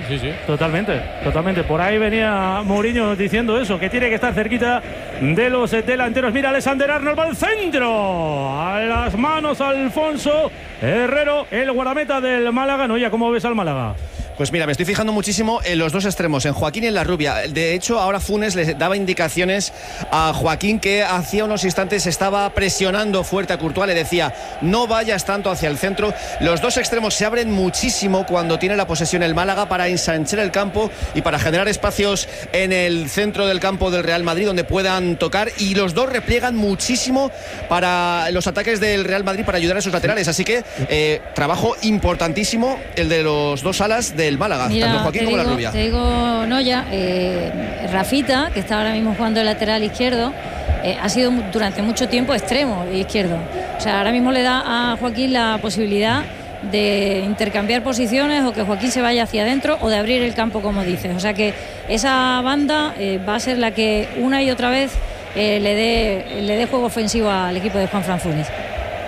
Speaker 9: Totalmente. Por ahí venía Mourinho diciendo eso, que tiene que estar cerquita de los delanteros. Mira, Alexander Arnold va al centro. A las manos Alfonso Herrero, el guardameta del Málaga. Noya, ¿cómo ves al Málaga?
Speaker 11: Pues mira, me estoy fijando muchísimo en los dos extremos, en Joaquín y en La Rubia. De hecho, ahora Funes le daba indicaciones a Joaquín, que hacía unos instantes estaba presionando fuerte a Courtois, le decía, no vayas tanto hacia el centro. Los dos extremos se abren muchísimo cuando tiene la posesión el Málaga para ensanchar el campo y para generar espacios en el centro del campo del Real Madrid donde puedan tocar, y los dos repliegan muchísimo para los ataques del Real Madrid para ayudar a sus laterales. Así que trabajo importantísimo el de los dos alas del Málaga.
Speaker 8: Mira,
Speaker 11: tanto Joaquín como La Rubia.
Speaker 8: Te digo, Noya, Rafita, que está ahora mismo jugando el lateral izquierdo, ha sido durante mucho tiempo extremo izquierdo. O sea, ahora mismo le da a Joaquín la posibilidad de intercambiar posiciones, o que Joaquín se vaya hacia adentro, o de abrir el campo, como dices. O sea que esa banda va a ser la que una y otra vez le dé juego ofensivo al equipo de Juanfran Funes.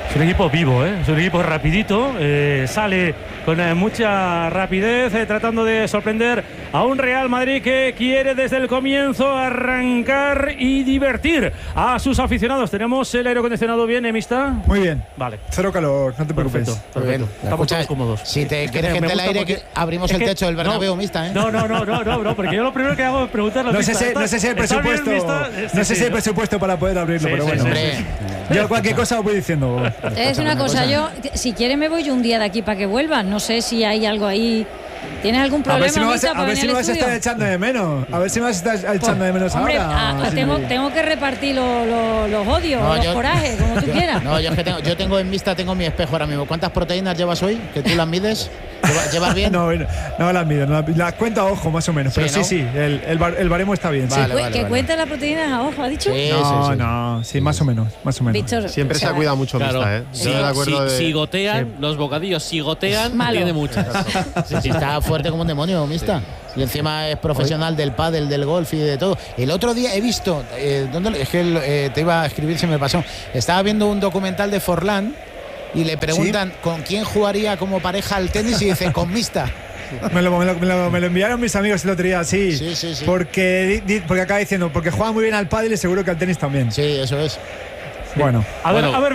Speaker 9: Es un equipo vivo, es un equipo rapidito, sale con mucha rapidez, tratando de sorprender a un Real Madrid que quiere desde el comienzo arrancar y divertir a sus aficionados. ¿Tenemos el aire acondicionado bien, Emista?
Speaker 16: Muy bien.
Speaker 9: Vale.
Speaker 16: Cero calor, no te preocupes.
Speaker 9: Perfecto. Estamos todos cómodos.
Speaker 2: Si te quieres gente el aire, que abrimos el techo del Bernabéu, Mista, ¿eh?
Speaker 9: No, porque yo lo primero que hago es preguntarle.
Speaker 16: No sé si hay presupuesto. No sé si hay presupuesto para poder abrirlo, pero bueno. Yo cualquier cosa os voy diciendo.
Speaker 8: Es una cosa, yo, si quiere me voy yo un día de aquí para que vuelva. No sé si hay algo ahí. ¿Tienes algún problema?
Speaker 16: A ver si me vas a estar echando de menos. A ver si me vas a estar echando de menos ahora.
Speaker 8: Tengo que repartir los odios, los corajes, como tú quieras.
Speaker 2: No, yo tengo en vista, tengo mi espejo ahora mismo. ¿Cuántas proteínas llevas hoy? ¿Que tú las mides? ¿Llevas bien?
Speaker 16: No las mido. Las cuento a ojo, más o menos. Pero sí, el baremo está bien.
Speaker 8: Vale, que cuente las proteínas a ojo, ¿ha dicho?
Speaker 16: Sí, más o menos.
Speaker 8: Víctor,
Speaker 17: siempre se ha cuidado mucho Mista, ¿eh?
Speaker 3: Si gotean, los bocadillos, si gotean, tiene muchas.
Speaker 2: Sí, está fuerte como un demonio, Mista. Y encima es profesional del pádel, del golf y de todo. El otro día he visto, es que te iba a escribir, se me pasó. Estaba viendo un documental de Forlán y le preguntan con quién jugaría como pareja al tenis y dice con Mista.
Speaker 16: Me lo enviaron mis amigos el otro día, sí. Porque acaba diciendo, porque juega muy bien al pádel y seguro que al tenis también.
Speaker 2: Sí, eso es.
Speaker 16: Bueno.
Speaker 9: A ver,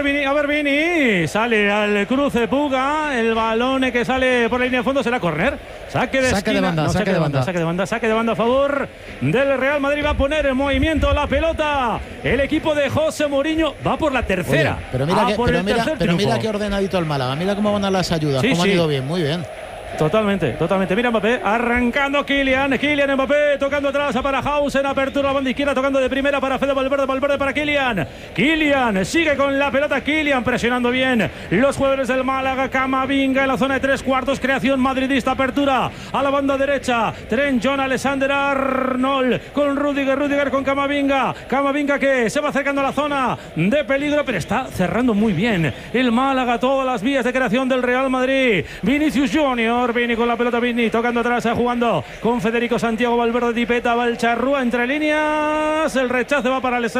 Speaker 9: Vini. Sale al cruce Puga. El balón que sale por la línea de fondo será córner. Saque de banda. Saque de banda a favor del Real Madrid. Va a poner en movimiento la pelota. El equipo de José Mourinho va por la tercera.
Speaker 2: Oye, pero mira qué ordenadito el Málaga. Mira cómo van a las ayudas. Cómo han ido bien, muy bien.
Speaker 9: Totalmente. Mira Mbappé, arrancando Kylian Mbappé, tocando atrás para Hausen, apertura a banda izquierda, tocando de primera para Fede Valverde para Kylian sigue con la pelota, Kylian presionando bien los jugadores del Málaga. Camavinga en la zona de 3/4, creación madridista, apertura a la banda derecha, Trent John Alexander-Arnold con Rudiger con Camavinga que se va acercando a la zona de peligro, pero está cerrando muy bien el Málaga todas las vías de creación del Real Madrid. Vinicius Junior, Vini con la pelota, Vini tocando atrás, jugando con Federico Santiago Valverde, Tipeta, Balcharrúa entre líneas, el rechace va para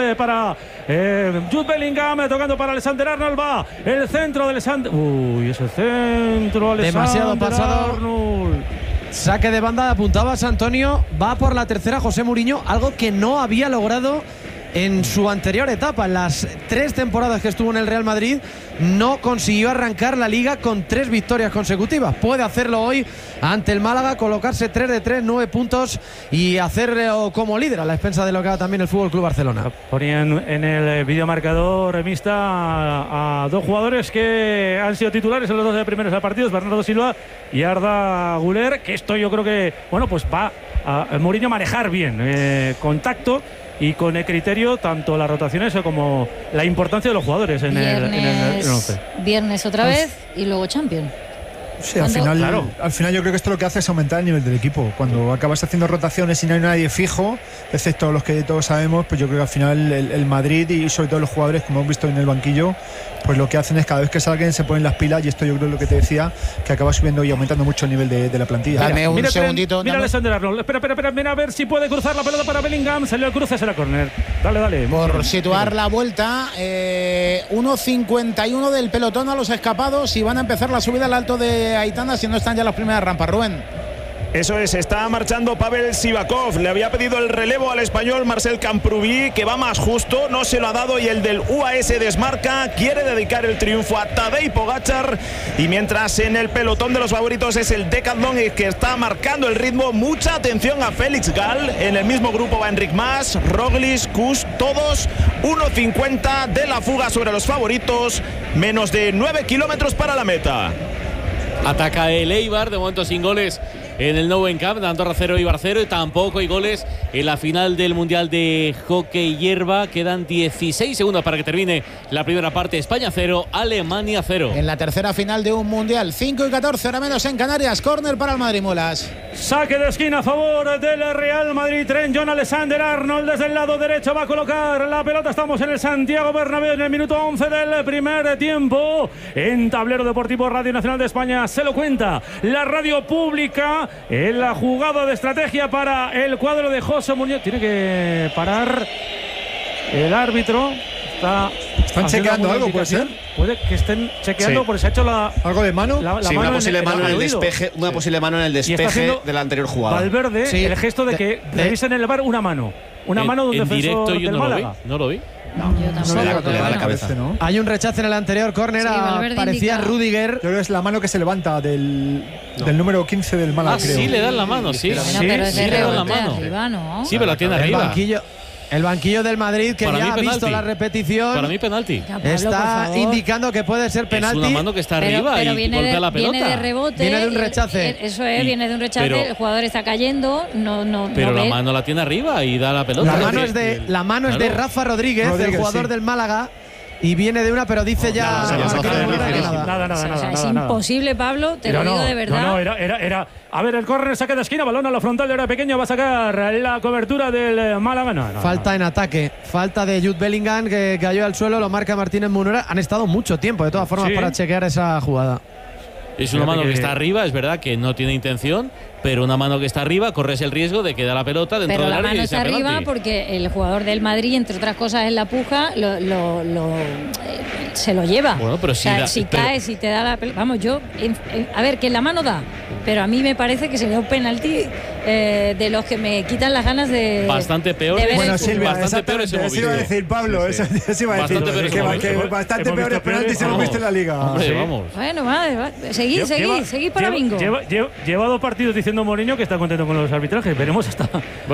Speaker 9: Jude Bellingham, tocando para Alexander-Arnold, va el centro de Alexander, ese centro,
Speaker 10: demasiado pasado.
Speaker 9: Arnold.
Speaker 10: Saque de banda, apuntabas Antonio, va por la tercera José Mourinho, algo que no había logrado en su anterior etapa. En las 3 temporadas que estuvo en el Real Madrid no consiguió arrancar la Liga con 3 victorias consecutivas. Puede hacerlo hoy ante el Málaga, colocarse 3 de 3, 9 puntos y hacerlo como líder a la expensa de lo que haga también el Fútbol Club Barcelona.
Speaker 9: Ponían en el videomarcador Mista a 2 jugadores que han sido titulares en los 2 primeros partidos, Bernardo Silva y Arda Güler, que esto yo creo que pues va a Mourinho manejar bien, contacto y con el criterio, tanto las rotaciones como la importancia de los jugadores en el 11.
Speaker 8: Viernes otra vez y luego Champions.
Speaker 16: Sí, al final yo creo que esto lo que hace es aumentar el nivel del equipo. Cuando acabas haciendo rotaciones y no hay nadie fijo, excepto los que todos sabemos, pues yo creo que al final el Madrid y sobre todo los jugadores, como hemos visto en el banquillo, pues lo que hacen es cada vez que salgan se ponen las pilas, y esto yo creo que lo que te decía, que acaba subiendo y aumentando mucho el nivel de la plantilla.
Speaker 2: Dame un segundito.
Speaker 9: Mira Alexander-Arnold, espera, mira a ver si puede cruzar la pelota para Bellingham, salió el cruce, será córner. Dale.
Speaker 2: Por situar la vuelta, 1.51 del pelotón a los escapados y van a empezar la subida al alto de Aitana, si no están ya las primeras rampas, Rubén.
Speaker 15: Eso es, está marchando Pavel Sivakov. Le había pedido el relevo al español Marcel Camprubí, que va más justo, no se lo ha dado, y el del UAS desmarca. Quiere dedicar el triunfo a Tadej Pogačar, y mientras en el pelotón de los favoritos es el Decathlon el que está marcando el ritmo. Mucha atención a Félix Gall. En el mismo grupo va Enric Mas, Roglic, Kuss, todos 1.50 de la fuga sobre los favoritos, menos de 9 kilómetros para la meta.
Speaker 3: Ataca el Eibar, de momento sin goles en el Nou Camp, de Andorra 0, Eibar 0, y tampoco hay goles en la final del Mundial de Hockey Hierba. Quedan 16 segundos para que termine la primera parte. España 0, Alemania 0.
Speaker 2: En la tercera final de un Mundial, 5:14, hora menos en Canarias. Córner para el Madrid, Mulas.
Speaker 9: Saque de esquina a favor del Real Madrid. Trent John Alexander-Arnold desde el lado derecho va a colocar la pelota. Estamos en el Santiago Bernabéu en el minuto 11 del primer tiempo. En Tablero Deportivo, Radio Nacional de España se lo cuenta la radio pública. En la jugada de estrategia para el cuadro de José Mourinho. Tiene que parar el árbitro.
Speaker 10: ¿Están chequeando algo, puede ser?
Speaker 9: Puede que estén chequeando, porque se ha hecho
Speaker 10: ¿algo de mano?
Speaker 11: Una posible mano en el despeje, una posible mano en el despeje de la anterior jugada.
Speaker 9: Valverde, el gesto de que revisen en el VAR una mano. Una mano de un defensor del Málaga.
Speaker 3: No lo vi.
Speaker 8: No, yo tampoco.
Speaker 11: Le da la cabeza.
Speaker 10: Hay un rechazo en el anterior córner, parecía Rudiger.
Speaker 16: Yo creo que es la mano que se levanta del número 15 del Málaga, creo.
Speaker 3: Sí, le dan la mano, sí.
Speaker 8: Pero es
Speaker 3: sí, le dan la mano.
Speaker 8: Arriba, ¿no?
Speaker 3: Sí, pero la tiene arriba.
Speaker 10: El banquillo del Madrid, que
Speaker 3: para
Speaker 10: ya ha
Speaker 3: penalti.
Speaker 10: Visto la repetición.
Speaker 3: Para mí, penalti.
Speaker 10: Está indicando que puede ser penalti.
Speaker 3: Es una mano que está arriba
Speaker 8: pero
Speaker 3: y golpea la pelota.
Speaker 8: Viene de rebote.
Speaker 10: Viene de un rechace.
Speaker 8: Eso es, viene de un rechace. El jugador está cayendo.
Speaker 3: Pero la mano la tiene arriba y da la pelota.
Speaker 10: La mano es de Rafa Rodríguez, el jugador del Málaga. Y viene de una, pero dice ya.
Speaker 8: Nada. Es imposible, Pablo, te lo digo de verdad.
Speaker 9: No, era. A ver, el córner, saque de esquina, balón a la frontal de hora pequeña, va a sacar la cobertura del Málaga.
Speaker 10: Falta en ataque, falta de Jude Bellingham que cayó al suelo, lo marca Martínez Munera. Han estado mucho tiempo, de todas formas, para chequear esa jugada.
Speaker 3: Es una mano que está arriba, es verdad que no tiene intención, pero una mano que está arriba, corres el riesgo de que da la pelota dentro del área.
Speaker 8: Pero la mano está arriba porque el jugador del Madrid, entre otras cosas en la puja, se lo lleva.
Speaker 3: Bueno, pero si
Speaker 8: cae, si te da la pelota. Vamos, a ver, que la mano da, pero a mí me parece que sería un penalti de los que me quitan las ganas de.
Speaker 3: Bastante peor.
Speaker 16: Bueno, Silvia,
Speaker 3: bastante peor ese
Speaker 16: eso iba a decir Pablo, eso iba a decir. Bastante peores penaltis hemos visto en la liga.
Speaker 3: Hombre, vamos.
Speaker 8: Bueno, vale. Seguid para bingo.
Speaker 9: Lleva 2 partidos diciendo Mourinho que está contento con los arbitrajes. Veremos hasta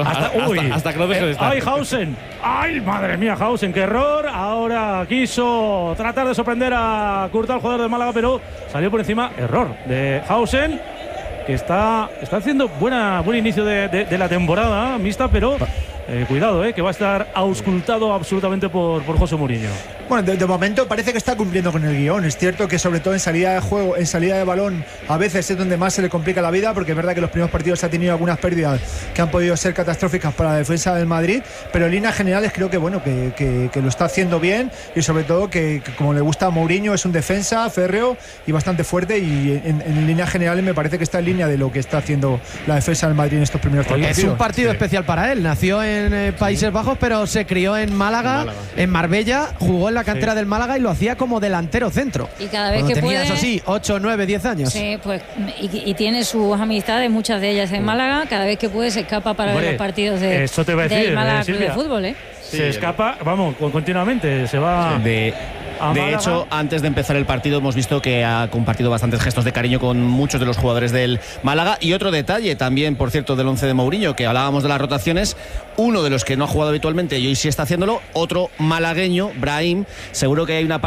Speaker 3: que lo deje de estar.
Speaker 9: ¡Ay, Hausen! ¡Ay, madre mía, Hausen! ¡Qué error! Ahora quiso tratar de sorprender a Courtois, el jugador de Málaga, pero salió por encima. Error de Hausen, que está haciendo buen inicio de la temporada mixta, pero cuidado, que va a estar auscultado absolutamente por José Mourinho.
Speaker 16: Bueno, de momento parece que está cumpliendo con el guión. Es cierto que sobre todo en salida de juego, en salida de balón, a veces es donde más se le complica la vida, porque es verdad que los primeros partidos ha tenido algunas pérdidas que han podido ser catastróficas para la defensa del Madrid, pero en líneas generales creo que bueno que lo está haciendo bien, y sobre todo que como le gusta a Mourinho, es un defensa férreo y bastante fuerte, y en líneas generales me parece que está en línea de lo que está haciendo la defensa del Madrid en estos primeros partidos.
Speaker 10: Es un partido especial para él. Nació en Países Bajos, pero se crió en Málaga, en Marbella, jugó en la cantera del Málaga y lo hacía como delantero centro.
Speaker 8: Y cada vez que
Speaker 10: tenía,
Speaker 8: puede,
Speaker 10: eso sí, 8, 9, 10 años.
Speaker 8: Sí, pues y tiene sus amistades, muchas de ellas en Málaga. Cada vez que puede se escapa para ver los partidos del Málaga Club de Fútbol,
Speaker 9: se escapa, vamos, continuamente, se va.
Speaker 11: De hecho, antes de empezar el partido hemos visto que ha compartido bastantes gestos de cariño con muchos de los jugadores del Málaga. Y otro detalle también, por cierto, del 11 de Mourinho, que hablábamos de las rotaciones, uno de los que no ha jugado habitualmente y hoy sí está haciéndolo, otro malagueño, Brahim. Seguro que hay una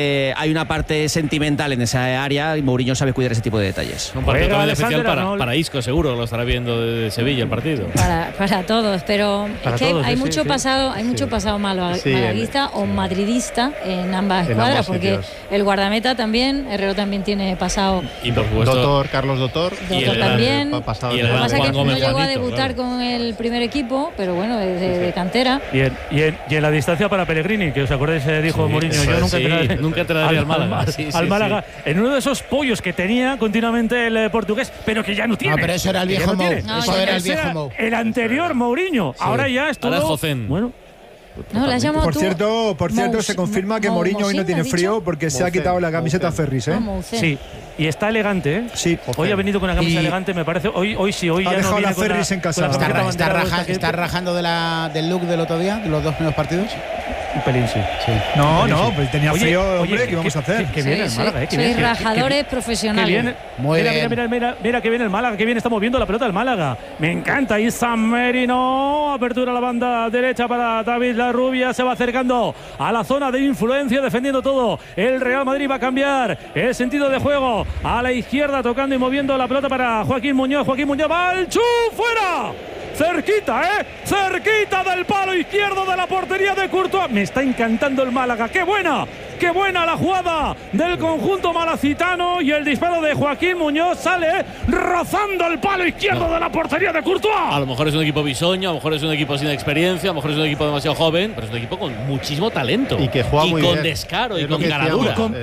Speaker 11: parte sentimental en esa área y Mourinho sabe cuidar ese tipo de detalles.
Speaker 3: Un partido también especial para Isco, seguro, lo estará viendo de Sevilla el partido.
Speaker 8: Para todos, pero
Speaker 3: para
Speaker 8: es que
Speaker 3: todos,
Speaker 8: hay mucho pasado malaguista o madridista en ambas escuadras, porque el guardameta también, Herrero también tiene pasado.
Speaker 3: Y por supuesto,
Speaker 17: Carlos Dotor
Speaker 8: también.
Speaker 3: Lo
Speaker 8: que pasa es que no llegó a debutar con el primer equipo, pero bueno, de cantera.
Speaker 9: Y en la distancia para Pellegrini, que os acordáis, dijo Mourinho, yo nunca entraría al Málaga. Al Málaga, en uno de esos pollos que tenía continuamente el portugués, pero que ya no tiene.
Speaker 2: No, pero eso era el viejo Mou. Eso era el viejo Mou.
Speaker 9: El anterior Mourinho. Ahora ya es todo. Bueno.
Speaker 8: No, la llamo
Speaker 16: por cierto, se confirma que Mourinho hoy no tiene frío porque se ha quitado la camiseta Ferris,
Speaker 9: Sí, y está elegante, ¿eh?
Speaker 16: Sí.
Speaker 9: Hoy ha venido con una camisa elegante, me parece. Hoy sí, hoy
Speaker 16: ha
Speaker 9: ya
Speaker 16: dejado
Speaker 9: no viene
Speaker 16: la Ferris en casa.
Speaker 2: ¿Está rajando del look del otro día, de los 2 primeros partidos?
Speaker 9: Un pelín, sí.
Speaker 16: No, pues tenía frío, hombre, ¿qué vamos a hacer?
Speaker 9: Que viene el Málaga,
Speaker 8: Sois rajadores profesionales.
Speaker 9: Mira que viene el Málaga, que bien está moviendo la pelota el Málaga. Me encanta. Y San Merino, apertura a la banda derecha para David La Rubia, se va acercando a la zona de influencia, defendiendo todo. El Real Madrid va a cambiar el sentido de juego a la izquierda, tocando y moviendo la pelota para Joaquín Muñoz. Joaquín Muñoz va al fuera. Cerquita, cerquita del palo izquierdo de la portería de Courtois. Me está encantando el Málaga. ¡Qué buena la jugada del conjunto malacitano! Y el disparo de Joaquín Muñoz sale rozando el palo izquierdo de la portería de Courtois.
Speaker 3: A lo mejor es un equipo bisoño, a lo mejor es un equipo sin experiencia, a lo mejor es un equipo demasiado joven, pero es un equipo con muchísimo talento.
Speaker 17: Y que juega muy
Speaker 3: bien. Y
Speaker 17: con
Speaker 3: descaro,
Speaker 17: es
Speaker 3: y con caradura.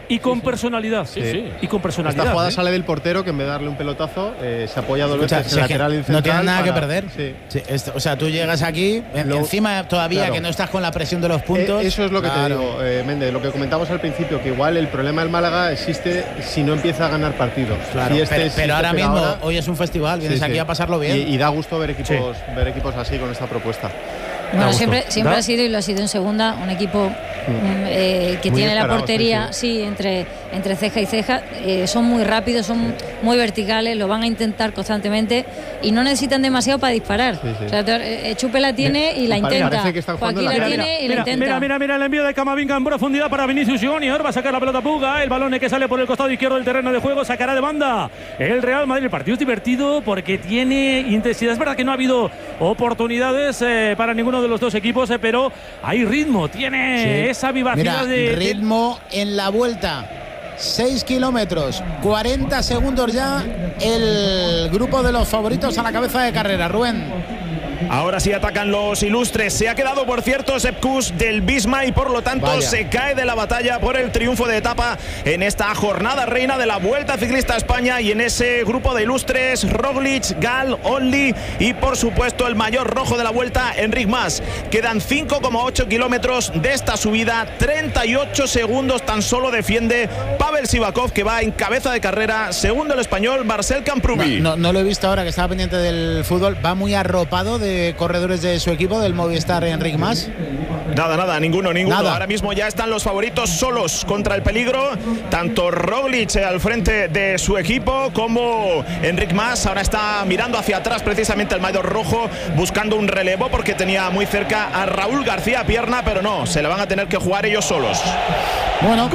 Speaker 9: Y con personalidad. Y con personalidad.
Speaker 17: Esta jugada sale del portero, que en vez de darle un pelotazo, se apoya dos veces en el lateral y el central.
Speaker 2: No tiene nada que perder. O sea, tú llegas aquí, encima todavía que no estás con la presión de los puntos.
Speaker 17: Eso es lo que te digo, Méndez, lo que comentamos al principio, que igual el problema del Málaga existe si no empieza a ganar partidos.
Speaker 2: Claro, pero ahora mismo, hoy es un festival, vienes aquí a pasarlo bien.
Speaker 17: Y da gusto ver equipos así con esta propuesta.
Speaker 8: Bueno, siempre ha sido, y lo ha sido en segunda, un equipo que tiene la portería entre ceja y ceja. Son muy rápidos, son muy verticales, lo van a intentar constantemente y no necesitan demasiado para disparar. O sea, Chupe la tiene y la intenta. Joaquín la tiene y la intenta.
Speaker 9: Mira el envío de Camavinga en profundidad para Vinicius Junior. Va a sacar la pelota Puga. El balón que sale por el costado izquierdo del terreno de juego. Sacará de banda el Real Madrid. El partido es divertido porque tiene intensidad. Es verdad que no ha habido oportunidades para ninguno de los dos equipos, pero hay ritmo. Tiene esa vivacidad de
Speaker 2: ritmo en la vuelta. 6 kilómetros, 40 segundos ya. El grupo de los favoritos a la cabeza de carrera. Rubén.
Speaker 15: Ahora sí atacan los ilustres. Se ha quedado, por cierto, Sepp Kuss del Visma y por lo tanto se cae de la batalla por el triunfo de etapa en esta jornada reina de la Vuelta Ciclista a España. Y en ese grupo de ilustres, Roglic, Gal, Only y por supuesto el mayor rojo de la Vuelta, Enric Mas. Quedan 5,8 kilómetros de esta subida. 38 segundos tan solo defiende Pavel Sivakov, que va en cabeza de carrera. Segundo el español Marcel Camprubi.
Speaker 2: No lo he visto ahora, que estaba pendiente del fútbol. Va muy arropado de corredores de su equipo, del Movistar, Enric Mas.
Speaker 15: Nada, ninguno. Nada. Ahora mismo ya están los favoritos solos contra el peligro. Tanto Roglic al frente de su equipo como Enric Mas. Ahora está mirando hacia atrás precisamente el maillot rojo, buscando un relevo porque tenía muy cerca a Raúl García Pierna, pero no, se le van a tener que jugar ellos solos.
Speaker 2: Bueno,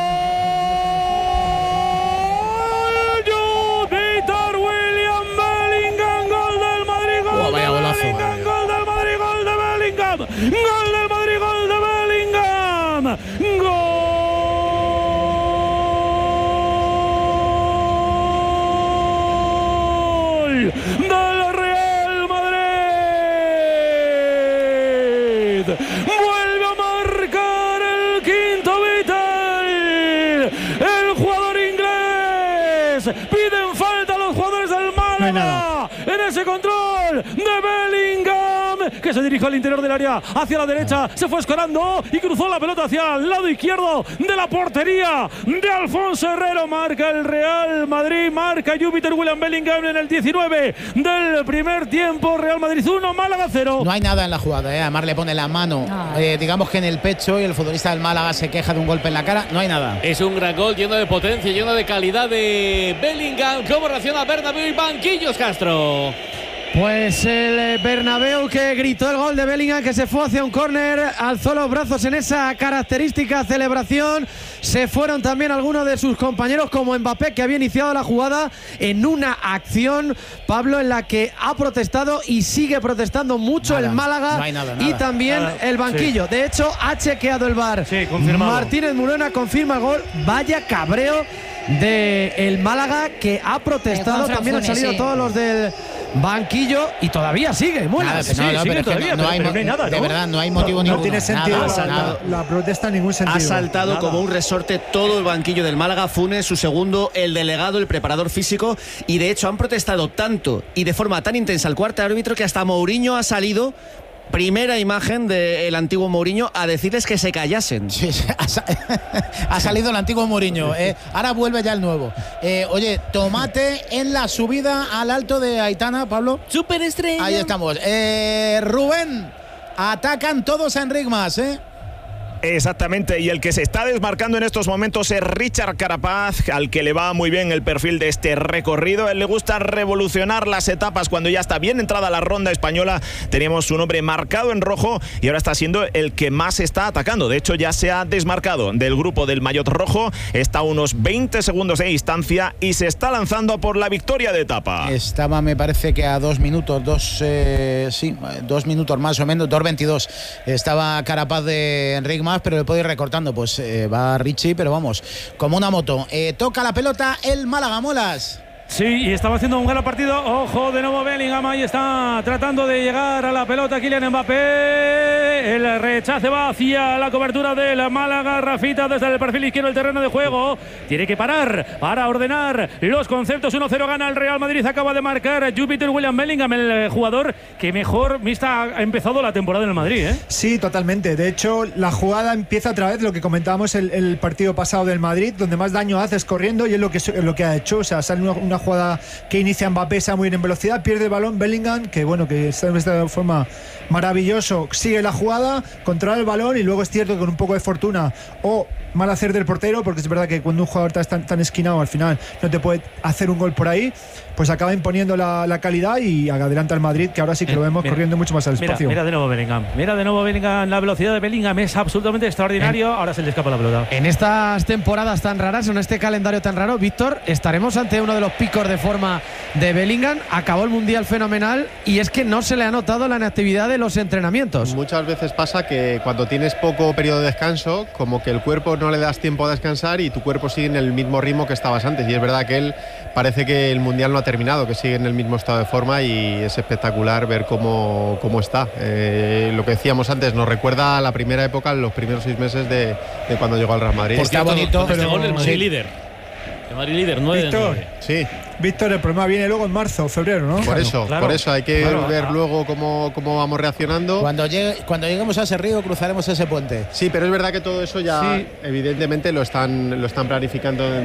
Speaker 9: Gol del Madrid, gol de Bellingham. Gol del Real Madrid. Vuelve a marcar el quinto vital. El jugador inglés. Piden falta a los jugadores del Málaga. En ese control de Bellingham, que se dirigió al interior del área, hacia la derecha, se fue escorando y cruzó la pelota hacia el lado izquierdo de la portería de Alfonso Herrero. Marca el Real Madrid, marca Júpiter William Bellingham en el 19 del primer tiempo. Real Madrid 1, Málaga 0.
Speaker 2: No hay nada en la jugada, además le pone la mano, digamos que en el pecho, y el futbolista del Málaga se queja de un golpe en la cara. No hay nada.
Speaker 3: Es un gran gol lleno de potencia, lleno de calidad de Bellingham. ¿Cómo reacciona Bernabéu y banquillos, Castro?
Speaker 10: Pues el Bernabéu, que gritó el gol de Bellingham, que se fue hacia un córner, alzó los brazos en esa característica celebración. Se fueron también algunos de sus compañeros, como Mbappé, que había iniciado la jugada en una acción, Pablo, en la que ha protestado y sigue protestando mucho el Málaga.
Speaker 2: No hay nada.
Speaker 10: Y también el banquillo. De hecho, ha chequeado el VAR. Martínez Murena confirma el gol. Vaya cabreo de el Málaga, que ha protestado. También han salido todos los del banquillo y todavía sigue.
Speaker 2: No hay nada. De verdad, no hay motivo ninguno.
Speaker 16: No tiene sentido la protesta en ningún sentido.
Speaker 11: Ha saltado como un resorte todo el banquillo del Málaga. Funes, su segundo, el delegado, el preparador físico, y de hecho han protestado tanto y de forma tan intensa el cuarto árbitro que hasta Mourinho ha salido. Primera imagen del antiguo Mourinho a decirles que se callasen.
Speaker 2: Sí, ha salido el antiguo Mourinho. Ahora vuelve ya el nuevo. Oye, tomate en la subida al Alto de Aitana, Pablo.
Speaker 3: Superestrella.
Speaker 2: Ahí estamos. Rubén, atacan todos a Enric Mas,
Speaker 15: Exactamente, y el que se está desmarcando en estos momentos es Richard Carapaz, al que le va muy bien el perfil de este recorrido. A él le gusta revolucionar las etapas cuando ya está bien entrada la ronda española. Teníamos su nombre marcado en rojo y ahora está siendo el que más está atacando. De hecho, ya se ha desmarcado del grupo del maillot rojo, está a unos 20 segundos de distancia y se está lanzando por la victoria de etapa.
Speaker 2: Estaba, me parece que a 2 minutos, 2 minutos más o menos, 2:22. Estaba Carapaz de Enric Mas, pero le puede ir recortando. Pues va Richie, pero vamos, como una moto. Toca la pelota el Málaga, Molas.
Speaker 9: Sí, y estaba haciendo un gran partido. Ojo, de nuevo Bellingham, ahí está tratando de llegar a la pelota Kylian Mbappé. El rechace va hacia la cobertura del Málaga. Rafita desde el perfil izquierdo del terreno de juego. Tiene que parar para ordenar los conceptos. 1-0 gana el Real Madrid. Acaba de marcar Jupiter William Bellingham, el jugador que mejor vista ha empezado la temporada en el Madrid, ¿eh?
Speaker 16: Sí, totalmente. De hecho, la jugada empieza otra vez lo que comentábamos el partido pasado del Madrid, donde más daño haces corriendo, y es lo que ha hecho. O sea, sale una jugada que inicia Mbappé, está muy bien en velocidad, pierde el balón Bellingham, que bueno, que está de forma maravilloso, sigue la jugada, controla el balón, y luego es cierto que con un poco de fortuna o mal hacer del portero, porque es verdad que cuando un jugador está tan esquinado al final no te puede hacer un gol por ahí, pues acaba imponiendo la calidad y adelanta al Madrid, que ahora sí que lo vemos corriendo mucho más al espacio.
Speaker 9: Mira de nuevo Bellingham, la velocidad de Bellingham es absolutamente extraordinario. Ahora se le escapa la pelota.
Speaker 10: En estas temporadas tan raras, en este calendario tan raro, Víctor, estaremos ante uno de los picos de forma de Bellingham. Acabó el Mundial fenomenal y es que no se le ha notado la inactividad de los entrenamientos.
Speaker 17: Muchas veces pasa que cuando tienes poco periodo de descanso, como que el cuerpo no le das tiempo a descansar y tu cuerpo sigue en el mismo ritmo que estabas antes, y es verdad que él parece que el Mundial no ha terminado, que sigue en el mismo estado de forma, y es espectacular ver cómo está. Lo que decíamos antes, nos recuerda a la primera época, los primeros 6 meses de cuando llegó al Real Madrid.
Speaker 3: Está bonito, pero este gol el Madrid líder. El Madrid líder, 9-9.
Speaker 17: Sí.
Speaker 16: Víctor, el problema viene luego en marzo o febrero, ¿no?
Speaker 17: Por eso hay que ver luego cómo vamos reaccionando.
Speaker 2: Cuando lleguemos a ese río, cruzaremos ese puente.
Speaker 17: Sí, pero es verdad que todo eso ya evidentemente lo están planificando